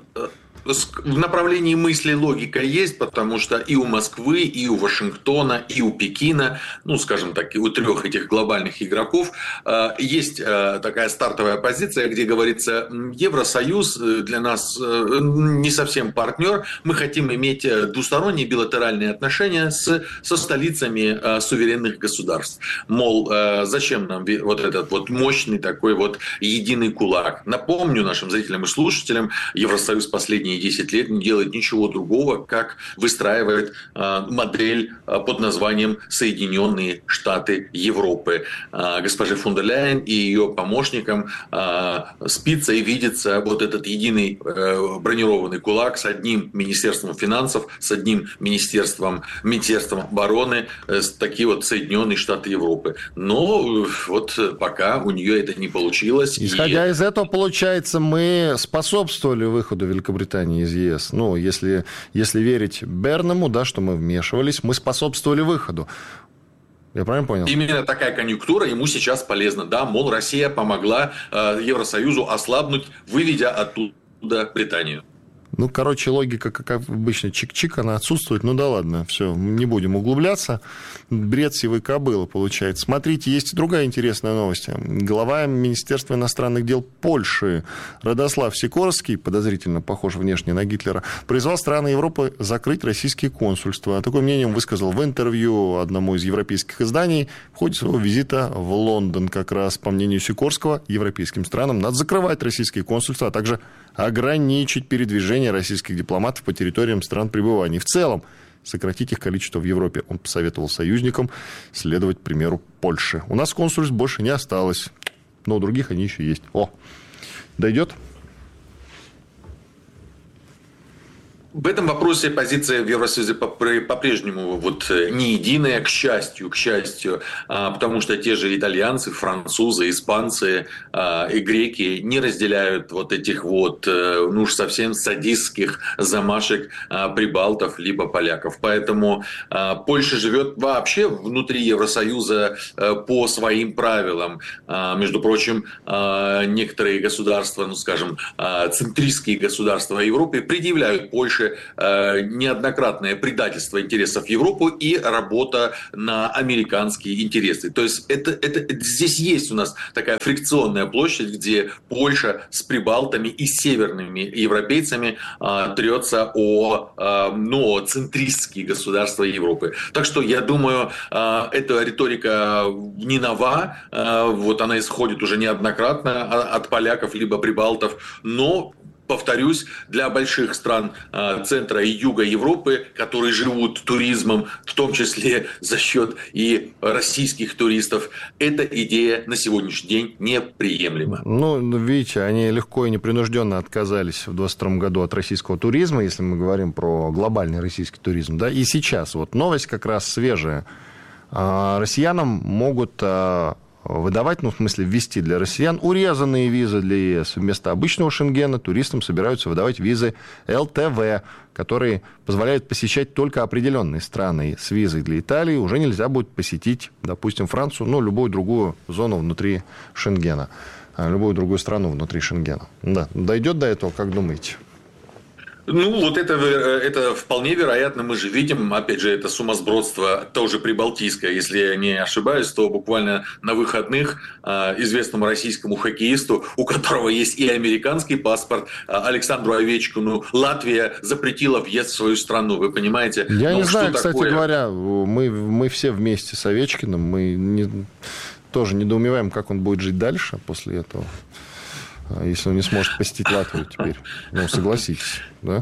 В направлении мысли логика есть, потому что и у Москвы, и у Вашингтона, и у Пекина, скажем так, и у трех этих глобальных игроков есть такая стартовая позиция, где говорится, Евросоюз для нас не совсем партнер, мы хотим иметь двусторонние билатеральные отношения со столицами суверенных государств. Мол, зачем нам этот мощный такой единый кулак? Напомню нашим зрителям и слушателям, Евросоюз последние 10 лет не делает ничего другого, как выстраивает модель под названием Соединенные Штаты Европы. Госпоже фон дер Ляйен и ее помощникам спится и видится этот единый бронированный кулак с одним Министерством финансов, с одним Министерством обороны, такие Соединенные Штаты Европы. Но пока у нее это не получилось. Исходя из этого, получается, мы способствовали выходу Великобритании из ЕС. Если верить Бернему, да, что мы вмешивались, мы способствовали выходу. Я правильно понял? Именно такая конъюнктура ему сейчас полезна. Да, мол, Россия помогла Евросоюзу ослабнуть, выведя оттуда Британию. Ну, короче, логика, как обычно, чик-чик, она отсутствует. Ну да ладно, все, не будем углубляться. Бред сивой кобылы получается. Смотрите, есть и другая интересная новость. Глава Министерства иностранных дел Польши Радослав Сикорский, подозрительно похож внешне на Гитлера, призвал страны Европы закрыть российские консульства. Такое мнение он высказал в интервью одному из европейских изданий в ходе своего визита в Лондон. Как раз, по мнению Сикорского, европейским странам надо закрывать российские консульства, а также ограничить передвижение российских дипломатов по территориям стран пребывания. В целом, сократить их количество в Европе. Он посоветовал союзникам следовать примеру Польши. У нас консульств больше не осталось, но у других они еще есть. О, дойдет? В этом вопросе позиция в Евросоюзе по-прежнему вот не единая, к счастью, потому что те же итальянцы, французы, испанцы и греки не разделяют вот этих вот, ну уж совсем садистских замашек прибалтов либо поляков. Поэтому Польша живет вообще внутри Евросоюза по своим правилам. Между прочим, некоторые государства, ну скажем, центристские государства Европы предъявляют Польше неоднократное предательство интересов Европы и работа на американские интересы. То есть здесь есть у нас такая фрикционная площадь, где Польша с прибалтами и северными европейцами трется о центристские государства Европы. Так что я думаю, эта риторика не нова, вот она исходит уже неоднократно от поляков либо прибалтов, но повторюсь, для больших стран центра и юга Европы, которые живут туризмом, в том числе за счет и российских туристов, эта идея на сегодняшний день неприемлема. Ну, видите, они легко и непринужденно отказались в 2022 году от российского туризма, если мы говорим про глобальный российский туризм. Да? И сейчас вот новость как раз свежая. Россиянам могут выдавать, ну, в смысле, ввести для россиян урезанные визы для ЕС. Вместо обычного Шенгена туристам собираются выдавать визы ЛТВ, которые позволяют посещать только определенные страны. С визой для Италии уже нельзя будет посетить, допустим, Францию, ну, любую другую зону внутри Шенгена, любую другую страну внутри Шенгена. Да. Дойдет до этого, как думаете? Ну, вот это вполне вероятно. Мы же видим, опять же, это сумасбродство тоже прибалтийское. Если я не ошибаюсь, то буквально на выходных известному российскому хоккеисту, у которого есть и американский паспорт, Александру Овечкину, Латвия запретила въезд в свою страну. Вы понимаете? Я не знаю, кстати говоря, мы все вместе с Овечкиным, мы тоже недоумеваем, как он будет жить дальше после этого. Если он не сможет посетить Латвию теперь. Ну, согласитесь, да?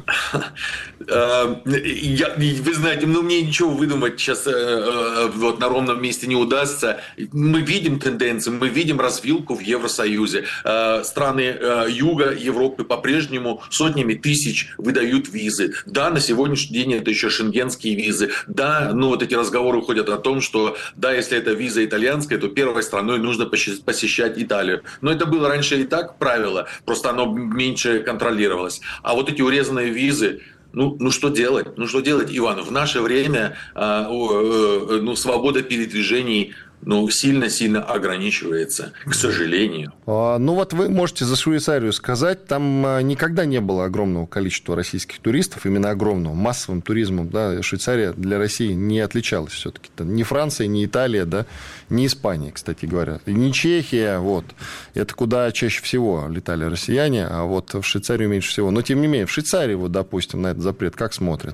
Вы знаете, мне ничего выдумать сейчас вот на ровном месте не удастся. Мы видим тенденции, мы видим развилку в Евросоюзе. Страны юга Европы по-прежнему сотнями тысяч выдают визы. Да, на сегодняшний день это еще шенгенские визы. Да, ну вот эти разговоры ходят о том, что да, если это виза итальянская, то первой страной нужно посещать Италию. Но это было раньше и так правило, просто оно меньше контролировалось. А вот эти урезанные визы, ну что делать? Ну что делать, Иван? В наше время свобода передвижений сильно-сильно ограничивается, к сожалению. Ну вот вы можете за Швейцарию сказать, там никогда не было огромного количества российских туристов, именно огромного, массовым туризмом, да, Швейцария для России не отличалась все-таки. Ни Франция, ни Италия, да, ни Испания, кстати говоря, ни Чехия, вот, это куда чаще всего летали россияне, а вот в Швейцарию меньше всего. Но тем не менее, в Швейцарии, вот, допустим, на этот запрет как смотрят?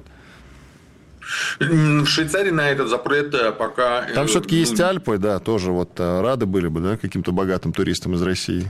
В Швейцарии на этот запрет пока... Там все-таки есть Альпы, да, тоже вот рады были бы, да, каким-то богатым туристам из России.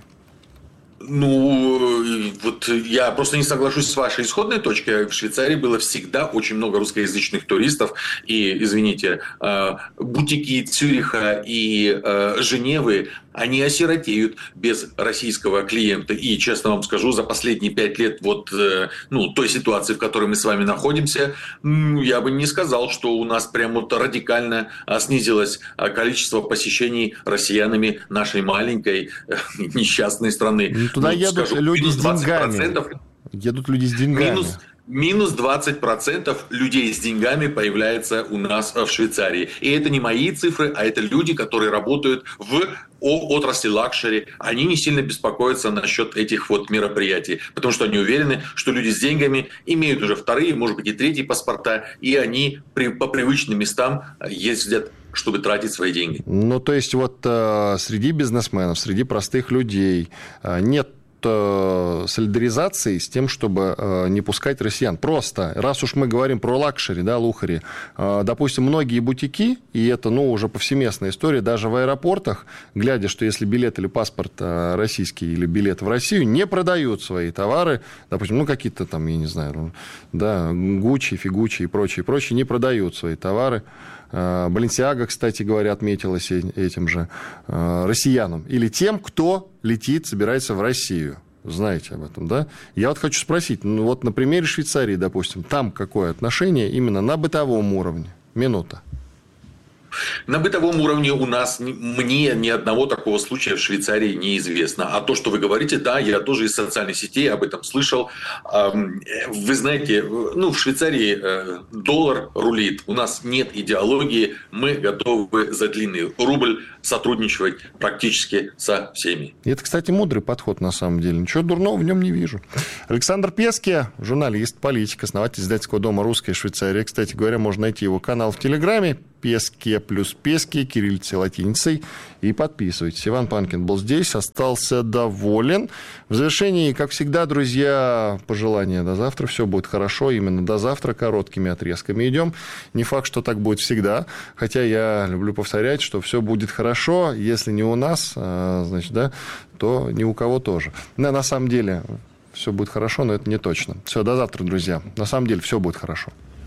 Вот я просто не соглашусь с вашей исходной точкой. В Швейцарии было всегда очень много русскоязычных туристов. И, извините, бутики Цюриха и Женевы, они осиротеют без российского клиента. И, честно вам скажу, за последние 5 лет вот, той ситуации, в которой мы с вами находимся, я бы не сказал, что у нас прям вот радикально снизилось количество посещений россиянами нашей маленькой несчастной страны. Туда едут люди с деньгами. Едут люди с деньгами. Минус 20% людей с деньгами появляется у нас в Швейцарии. И это не мои цифры, а это люди, которые работают в отрасли лакшери. Они не сильно беспокоятся насчет этих вот мероприятий, потому что они уверены, что люди с деньгами имеют уже вторые, может быть, и третьи паспорта, и они по привычным местам ездят, чтобы тратить свои деньги. Ну, то есть, вот среди бизнесменов, среди простых людей нет солидаризации с тем, чтобы не пускать россиян. Просто, раз уж мы говорим про лакшери, да, лухари, допустим, многие бутики, и это, уже повсеместная история, даже в аэропортах, глядя, что если билет или паспорт российский или билет в Россию, не продают свои товары, допустим, какие-то там, я не знаю, да, Гуччи, Фигуччи и прочие, не продают свои товары. Баленсиага, кстати говоря, отметилась этим же россиянам. Или тем, кто летит, собирается в Россию. Знаете об этом, да? Я вот хочу спросить, на примере Швейцарии, допустим, там какое отношение именно на бытовом уровне? Минута. На бытовом уровне у нас, мне ни одного такого случая в Швейцарии неизвестно. А то, что вы говорите, да, я тоже из социальных сетей об этом слышал. Вы знаете, в Швейцарии доллар рулит. У нас нет идеологии. Мы готовы за длинный рубль сотрудничать практически со всеми. И это, кстати, мудрый подход на самом деле. Ничего дурного в нем не вижу. Александр Пески, журналист, политик, основатель издательского дома «Русская Швейцария». Кстати говоря, можно найти его канал в Телеграме. Пески плюс Пески, кириллицей, латиницей. И подписывайтесь. Иван Панкин был здесь, остался доволен. В завершении, как всегда, друзья, пожелания до завтра. Все будет хорошо. Именно до завтра короткими отрезками идем. Не факт, что так будет всегда. Хотя я люблю повторять, что все будет хорошо. Если не у нас, значит, да, то ни у кого тоже. На самом деле все будет хорошо, но это не точно. Все, до завтра, друзья. На самом деле все будет хорошо.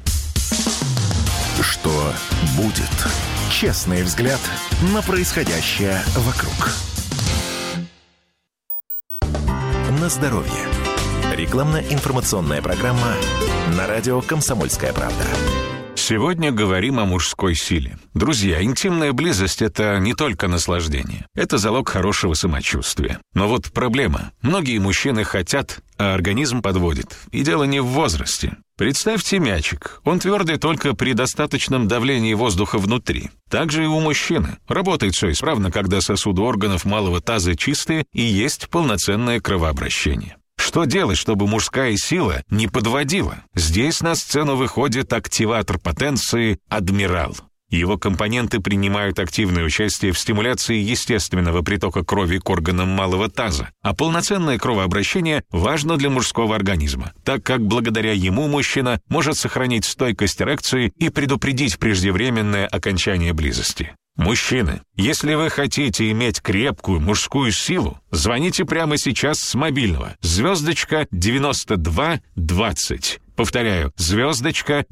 Что будет? Честный взгляд на происходящее вокруг. На здоровье. Рекламно-информационная программа на радио «Комсомольская правда». Сегодня говорим о мужской силе. Друзья, интимная близость – это не только наслаждение. Это залог хорошего самочувствия. Но вот проблема. Многие мужчины хотят, а организм подводит. И дело не в возрасте. Представьте мячик. Он твердый только при достаточном давлении воздуха внутри. Также и у мужчины. Работает все исправно, когда сосуды органов малого таза чистые и есть полноценное кровообращение. Что делать, чтобы мужская сила не подводила? Здесь на сцену выходит активатор потенции «Адмирал». Его компоненты принимают активное участие в стимуляции естественного притока крови к органам малого таза, а полноценное кровообращение важно для мужского организма, так как благодаря ему мужчина может сохранить стойкость эрекции и предупредить преждевременное окончание близости. Мужчины, если вы хотите иметь крепкую мужскую силу, звоните прямо сейчас с мобильного. # 9220. Повторяю, #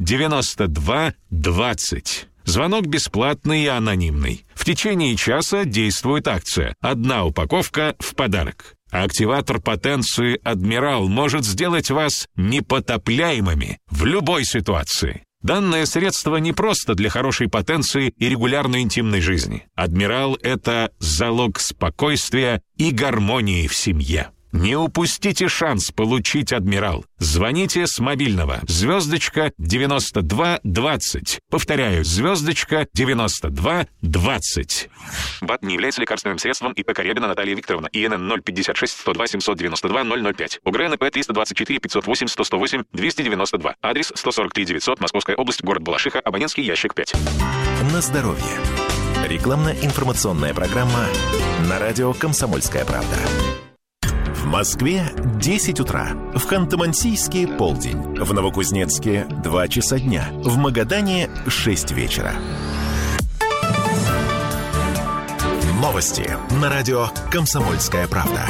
9220. Звонок бесплатный и анонимный. В течение часа действует акция. 1 упаковка в подарок. Активатор потенции «Адмирал» может сделать вас непотопляемыми в любой ситуации. Данное средство не просто для хорошей потенции и регулярной интимной жизни. «Адмирал» — это залог спокойствия и гармонии в семье. Не упустите шанс получить «Адмирал». Звоните с мобильного. # 9220. Повторяю, # 9220. БАД не является лекарственным средством. ИП Карябина Наталья Викторовна. ИНН 056 102 792 005. УГРНП 324 508 108 292. Адрес 143 900, Московская область, город Балашиха, абонентский ящик 5. На здоровье. Рекламно-информационная программа на радио «Комсомольская правда». В Москве 10 утра. В Ханты-Мансийске полдень. В Новокузнецке 2 часа дня. В Магадане 6 вечера. Новости на радио «Комсомольская правда».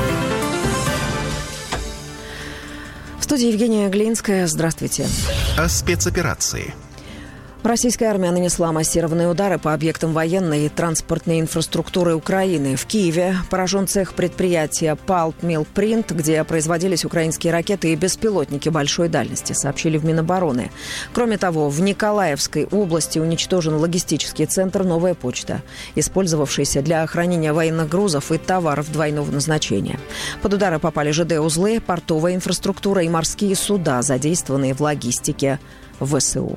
В студии Евгения Глинская. Здравствуйте. О спецоперации. Российская армия нанесла массированные удары по объектам военной и транспортной инфраструктуры Украины. В Киеве поражен цех предприятия Pulp Mill Print, где производились украинские ракеты и беспилотники большой дальности, сообщили в Минобороны. Кроме того, в Николаевской области уничтожен логистический центр «Новая почта», использовавшийся для хранения военных грузов и товаров двойного назначения. Под удары попали ЖД-узлы, портовая инфраструктура и морские суда, задействованные в логистике ВСУ.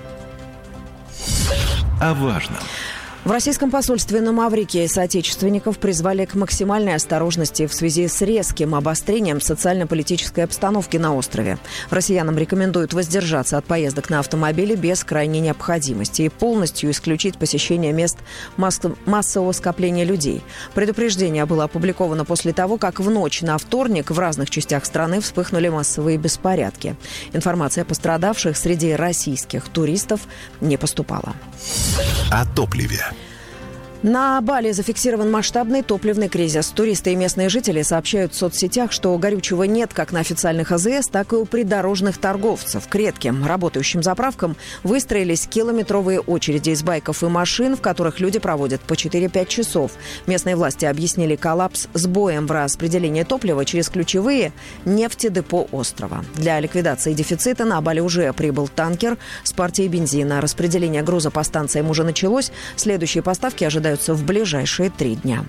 О важном. В российском посольстве на Маврикии соотечественников призвали к максимальной осторожности в связи с резким обострением социально-политической обстановки на острове. Россиянам рекомендуют воздержаться от поездок на автомобиле без крайней необходимости и полностью исключить посещение мест массового скопления людей. Предупреждение было опубликовано после того, как в ночь на вторник в разных частях страны вспыхнули массовые беспорядки. Информация о пострадавших среди российских туристов не поступала. О топливе. На Бали зафиксирован масштабный топливный кризис. Туристы и местные жители сообщают в соцсетях, что горючего нет как на официальных АЗС, так и у придорожных торговцев. К редким работающим заправкам выстроились километровые очереди из байков и машин, в которых люди проводят по 4-5 часов. Местные власти объяснили коллапс сбоем в распределении топлива через ключевые нефтедепо острова. Для ликвидации дефицита на Бали уже прибыл танкер с партией бензина. Распределение груза по станциям уже началось. Следующие поставки ожидаются в ближайшие 3 дня.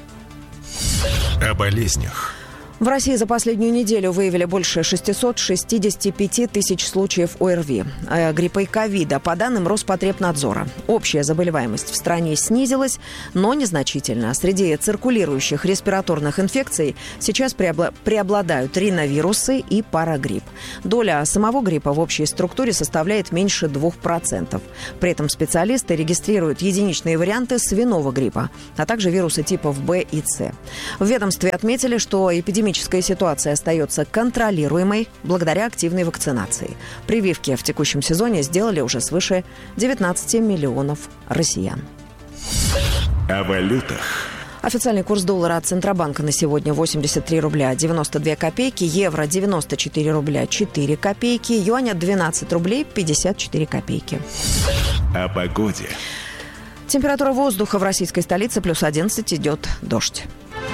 О болезнях. В России за последнюю неделю выявили больше 665 тысяч случаев ОРВИ, гриппа и ковида, по данным Роспотребнадзора. Общая заболеваемость в стране снизилась, но незначительно. Среди циркулирующих респираторных инфекций сейчас преобладают риновирусы и парагрипп. Доля самого гриппа в общей структуре составляет меньше 2%. При этом специалисты регистрируют единичные варианты свиного гриппа, а также вирусы типов В и С. В ведомстве отметили, что эпидемическая ситуация остается контролируемой благодаря активной вакцинации. Прививки в текущем сезоне сделали уже свыше 19 миллионов россиян. О валютах. Официальный курс доллара от Центробанка на сегодня 83 рубля 92 копейки, евро 94 рубля 4 копейки, юаня 12 рублей 54 копейки. О погоде. Температура воздуха в российской столице плюс 11, идет дождь.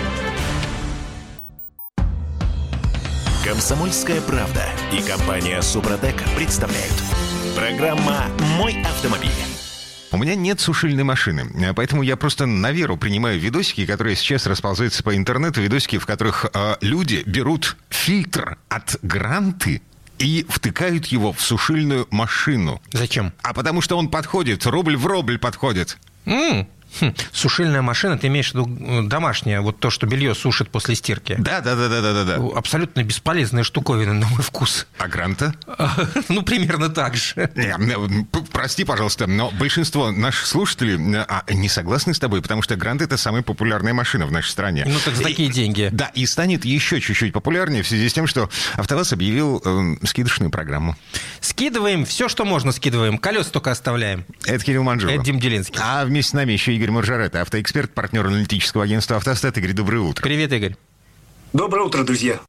«Комсомольская правда» и компания «Супротек» представляют. Программа «Мой автомобиль». У меня нет сушильной машины, поэтому я просто на веру принимаю видосики, которые сейчас расползаются по интернету, видосики, в которых люди берут фильтр от Гранты и втыкают его в сушильную машину. Зачем? А потому что он подходит, рубль в рубль подходит. Сушильная машина, ты имеешь в виду домашняя, вот то, что белье сушит после стирки? Да. Абсолютно бесполезная штуковина, на мой вкус. А Гранта? Ну, примерно так же. Прости, пожалуйста, но большинство наших слушателей не согласны с тобой, потому что Гранта — это самая популярная машина в нашей стране. Ну, так за такие деньги. Да, и станет еще чуть-чуть популярнее в связи с тем, что АвтоВАЗ объявил скидочную программу. Скидываем все, что можно, скидываем. Колеса только оставляем. Это Кирилл Манжулов. Это Дим Делинский. А вместе с нами еще Игорь Маржарета, автоэксперт, партнер аналитического агентства «Автостат». Игорь, доброе утро. Привет, Игорь. Доброе утро, друзья.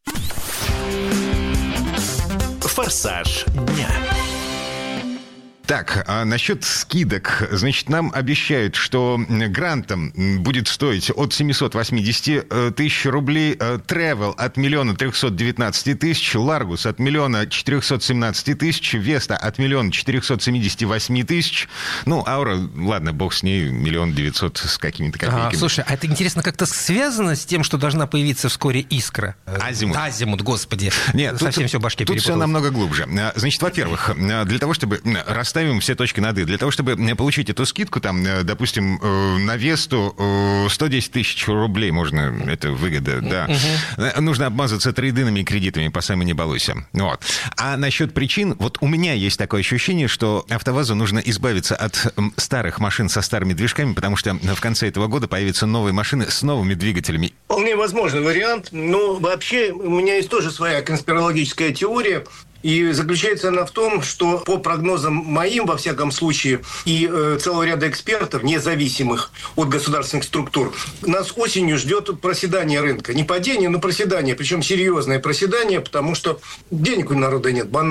Форсаж дня. Так, а насчет скидок. Значит, нам обещают, что Грантом будет стоить от 780 тысяч рублей, Travel от 1 319 000, Ларгус от 1 417 000, Веста от 1 478 000. Ну, Аура, ладно, бог с ней, 1 900 000 с какими-то копейками. Слушай, а это интересно как-то связано с тем, что должна появиться вскоре Искра? Азимут, господи. Нет, совсем все башки перепуталось. Тут все намного глубже. Значит, во-первых, для того, чтобы расставим все точки над «и». Для того, чтобы получить эту скидку, там, допустим, на Весту 110 000 рублей можно, это выгода, да. Нужно обмазаться трейдинами и кредитами, по самой не балуйся. Вот. А насчет причин, вот у меня есть такое ощущение, что АвтоВАЗу нужно избавиться от старых машин со старыми движками, потому что в конце этого года появятся новые машины с новыми двигателями. Вполне возможный вариант, но вообще у меня есть тоже своя конспирологическая теория. И заключается она в том, что по прогнозам моим, во всяком случае, и целого ряда экспертов, независимых от государственных структур, нас осенью ждет проседание рынка. Не падение, но проседание. Причем серьезное проседание, потому что денег у народа нет, банально.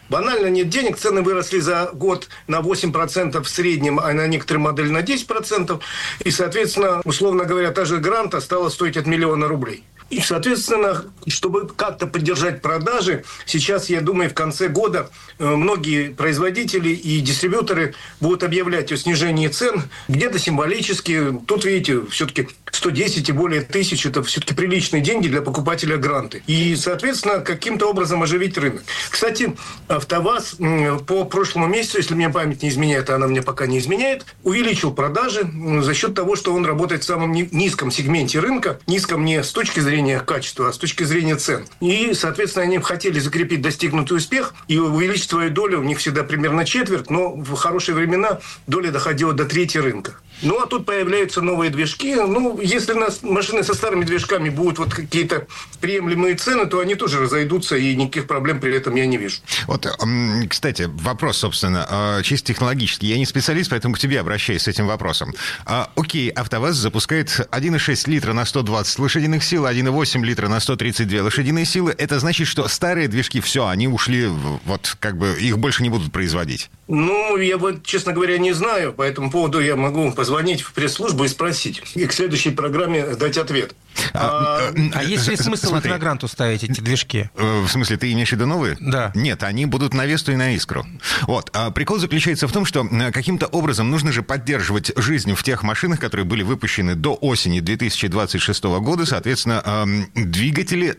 Банально нет денег, цены выросли за год на 8% в среднем, а на некоторые модели на 10%. И, соответственно, условно говоря, та же Гранта стала стоить от 1 миллиона рублей. И, соответственно, чтобы как-то поддержать продажи, сейчас, я думаю, в конце года многие производители и дистрибьюторы будут объявлять о снижении цен где-то символически. Тут, видите, все-таки 110 и более тысяч – это все-таки приличные деньги для покупателя Гранты. И, соответственно, каким-то образом оживить рынок. Кстати, АвтоВАЗ по прошлому месяцу, если мне память не изменяет, а она мне пока не изменяет, увеличил продажи за счет того, что он работает в самом низком сегменте рынка. Низком не с точки зрения качества, а с точки зрения цен. И, соответственно, они хотели закрепить достигнутый успех и увеличить свою долю. У них всегда примерно четверть, но в хорошие времена доля доходила до трети рынка. Ну, а тут появляются новые движки. Ну, если у нас машины со старыми движками будут вот какие-то приемлемые цены, то они тоже разойдутся, и никаких проблем при этом я не вижу. Вот, кстати, вопрос, собственно, чисто технологический. Я не специалист, поэтому к тебе обращаюсь с этим вопросом. Окей, АвтоВАЗ запускает 1,6 литра на 120 лошадиных сил, 1,8 литра на 132 лошадиные силы. Это значит, что старые движки, все, они ушли, вот, как бы, их больше не будут производить? Ну, я вот, честно говоря, не знаю. По этому поводу я могу позвонить в пресс-службу и спросить. И к следующей программе дать ответ. Есть ли смысл на Гранту ставить эти движки? В смысле, ты имеешь в виду новые? Да. Нет, они будут на Весту и на Искру. Вот. Прикол заключается в том, что каким-то образом нужно же поддерживать жизнь в тех машинах, которые были выпущены до осени 2026 года. Соответственно, двигатели,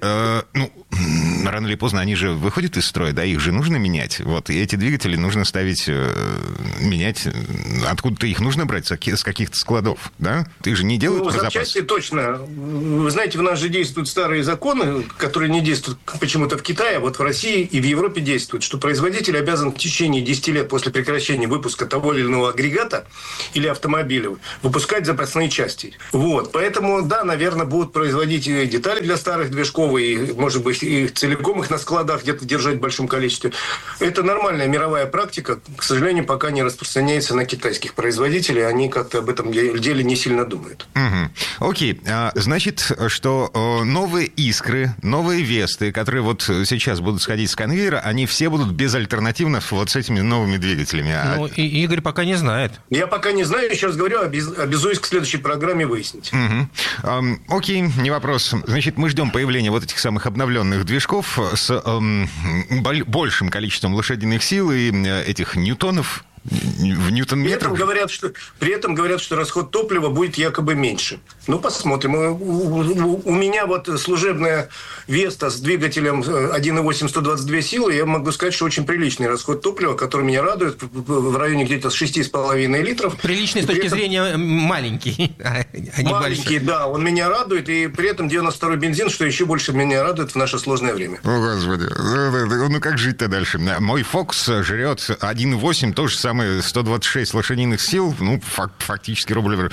рано или поздно они же выходят из строя, да, их же нужно менять. Вот. И эти двигатели нужно ставить, менять. Откуда-то их нужно брать? С каких-то складов, да? Ты же не делаешь про запас? Запчасти точно. Вы знаете, у нас же действуют старые законы, которые не действуют почему-то в Китае, а вот в России и в Европе действуют, что производитель обязан в течение 10 лет после прекращения выпуска того или иного агрегата или автомобиля выпускать запасные части. Вот. Поэтому, да, наверное, будут производить и детали для старых движков, и, может быть, и целиком их на складах где-то держать в большом количестве. Это нормальная мировая практика. К сожалению, пока не распространяется на китайских производителей. Они как-то об этом деле не сильно думают. Угу. Окей. Значит, что новые Искры, новые Весты, которые вот сейчас будут сходить с конвейера, они все будут безальтернативно вот с этими новыми двигателями. Ну, и Игорь пока не знает. Я пока не знаю, еще раз говорю, обязуюсь к следующей программе выяснить. Угу. Окей, не вопрос. Значит, мы ждем появления вот этих самых обновленных движков с большим количеством лошадиных сил и этих ньютонов. В ньютон-метрах? При этом говорят, что расход топлива будет якобы меньше. Ну, посмотрим. У меня вот служебная Веста с двигателем 1,8 122 силы. Я могу сказать, что очень приличный расход топлива, который меня радует, в районе где-то 6,5 литров. Приличный с точки зрения маленький, а не маленький, да, он меня радует. И при этом 92-й бензин, что еще больше меня радует в наше сложное время. О, Господи. Ну, как жить-то дальше? Мой Фокс жрет 1,8, то же самое. 126 лошадиных сил, ну, фактически рубль.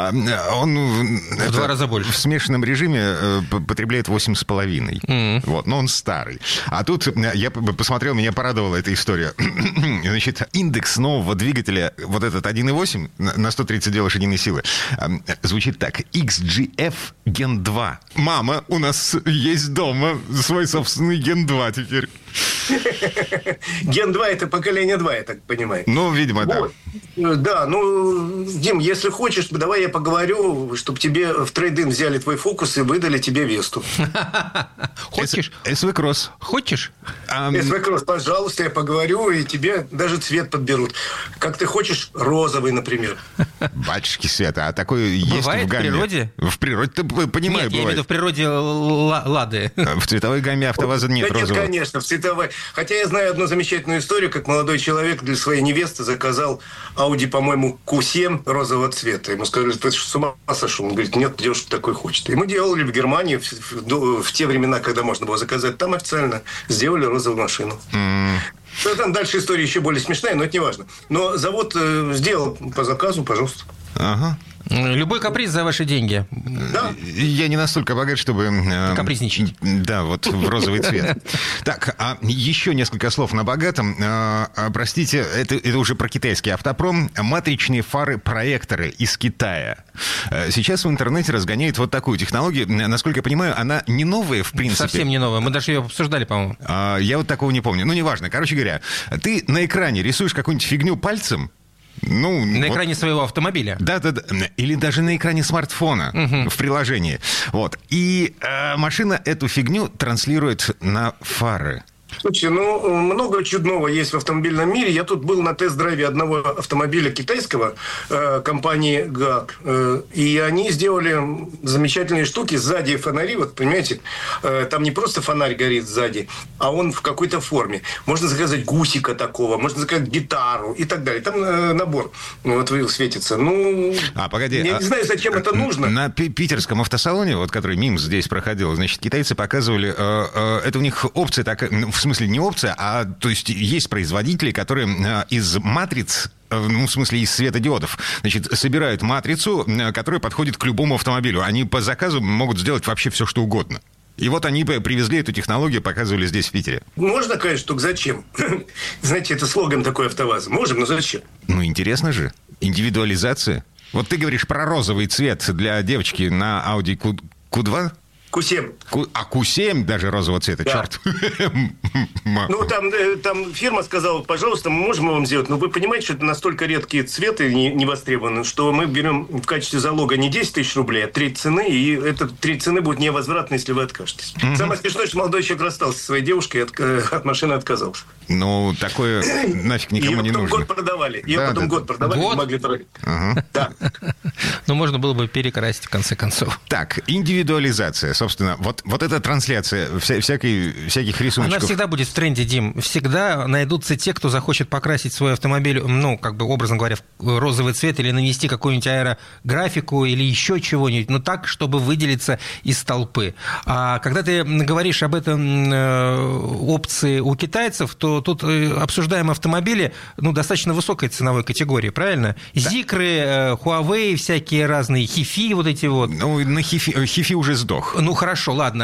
Он в 2 раза больше. В смешанном режиме потребляет 8,5. Вот, но он старый. А тут я посмотрел, меня порадовала эта история. Значит, индекс нового двигателя, вот этот 1,8 на 132 лошадиные силы, звучит так. XGF Gen 2. Мама, у нас есть дома свой собственный Gen 2 теперь. Ген 2 – это поколение 2, я так понимаю. Ну, видимо, вот. Да. Ну, Дим, если хочешь, давай я поговорю, чтобы тебе в трейд-ин взяли твой Фокус и выдали тебе Весту. Хочешь? СВ-кросс. Хочешь? СВ-кросс, пожалуйста, я поговорю, и тебе даже цвет подберут. Как ты хочешь, розовый, например. Батюшки света, а такое есть в гамме? В природе? В природе, ты понимаю, нет, я имею в виду в природе Лады. В цветовой гамме АвтоВАЗа нет розового. Нет, конечно, в цветовой. Хотя я знаю одну замечательную историю, как молодой человек для своей невесты заказал Audi, по-моему, Q7 розового цвета. Ему сказали, ты с ума сошел? Он говорит, нет, девушка такой хочет. И мы делали в Германии в те времена, когда можно было заказать. Там официально сделали розовую машину. Там дальше история еще более смешная, но это не важно. Но завод сделал по заказу, пожалуйста. Ага. Любой каприз за ваши деньги. Да. Я не настолько богат, чтобы... Капризничать. Да, вот в розовый цвет. Так, а еще несколько слов на богатом. Простите, это уже про китайский автопром. Матричные фары-проекторы из Китая. Сейчас в интернете разгоняют вот такую технологию. Насколько я понимаю, она не новая, в принципе. Совсем не новая. Мы даже ее обсуждали, по-моему. Я вот такого не помню. Ну, неважно. Короче говоря, ты на экране рисуешь какую-нибудь фигню пальцем, на экране своего автомобиля. Да. Или даже на экране смартфона в приложении. Вот. И машина эту фигню транслирует на фары. Слушайте, много чудного есть в автомобильном мире. Я тут был на тест-драйве одного автомобиля китайского, компании ГАК. И они сделали замечательные штуки. Сзади фонари, вот понимаете, там не просто фонарь горит сзади, а он в какой-то форме. Можно заказать гусика такого, можно заказать гитару и так далее. Там набор вот светится. Погоди. Я не знаю, зачем это нужно. На питерском автосалоне, вот который МИМС здесь проходил, значит, китайцы показывали, это у них опция такая, в смысле не опция, а то есть есть производители, которые из матриц, в смысле из светодиодов, значит, собирают матрицу, которая подходит к любому автомобилю. Они по заказу могут сделать вообще все, что угодно. И вот они привезли эту технологию, показывали здесь, в Питере. Можно, конечно, только зачем? Знаете, это слоган такой АвтоВАЗа. Можем, но зачем? Интересно же. Индивидуализация. Вот ты говоришь про розовый цвет для девочки на Audi Q2? Q7. Q7 даже розового цвета, да. Черт. Там фирма сказала, пожалуйста, мы можем вам сделать, но вы понимаете, что это настолько редкие цветы, не востребованы, что мы берем в качестве залога не 10 тысяч рублей, а 3 цены, и это 3 цены будут невозвратны, если вы откажетесь. Самое смешное, что молодой человек расстался со своей девушкой и от машины отказался. Такое нафиг никому не нужно. Ее потом год продавали. Год? Не могли тратить. Да. Можно было бы перекрасить, в конце концов. Так, индивидуализация. Собственно, вот эта трансляция всяких рисуночков. Она всегда будет в тренде, Дим. Всегда найдутся те, кто захочет покрасить свой автомобиль, образно говоря, в розовый цвет или нанести какую-нибудь аэрографику или еще чего-нибудь, так, чтобы выделиться из толпы. А когда ты говоришь об этом опции у китайцев, то тут обсуждаем автомобили, достаточно высокой ценовой категории, правильно? Да. Зикры, Huawei, всякие разные, Хифи вот эти вот. На Хифи уже сдох. Хорошо, ладно.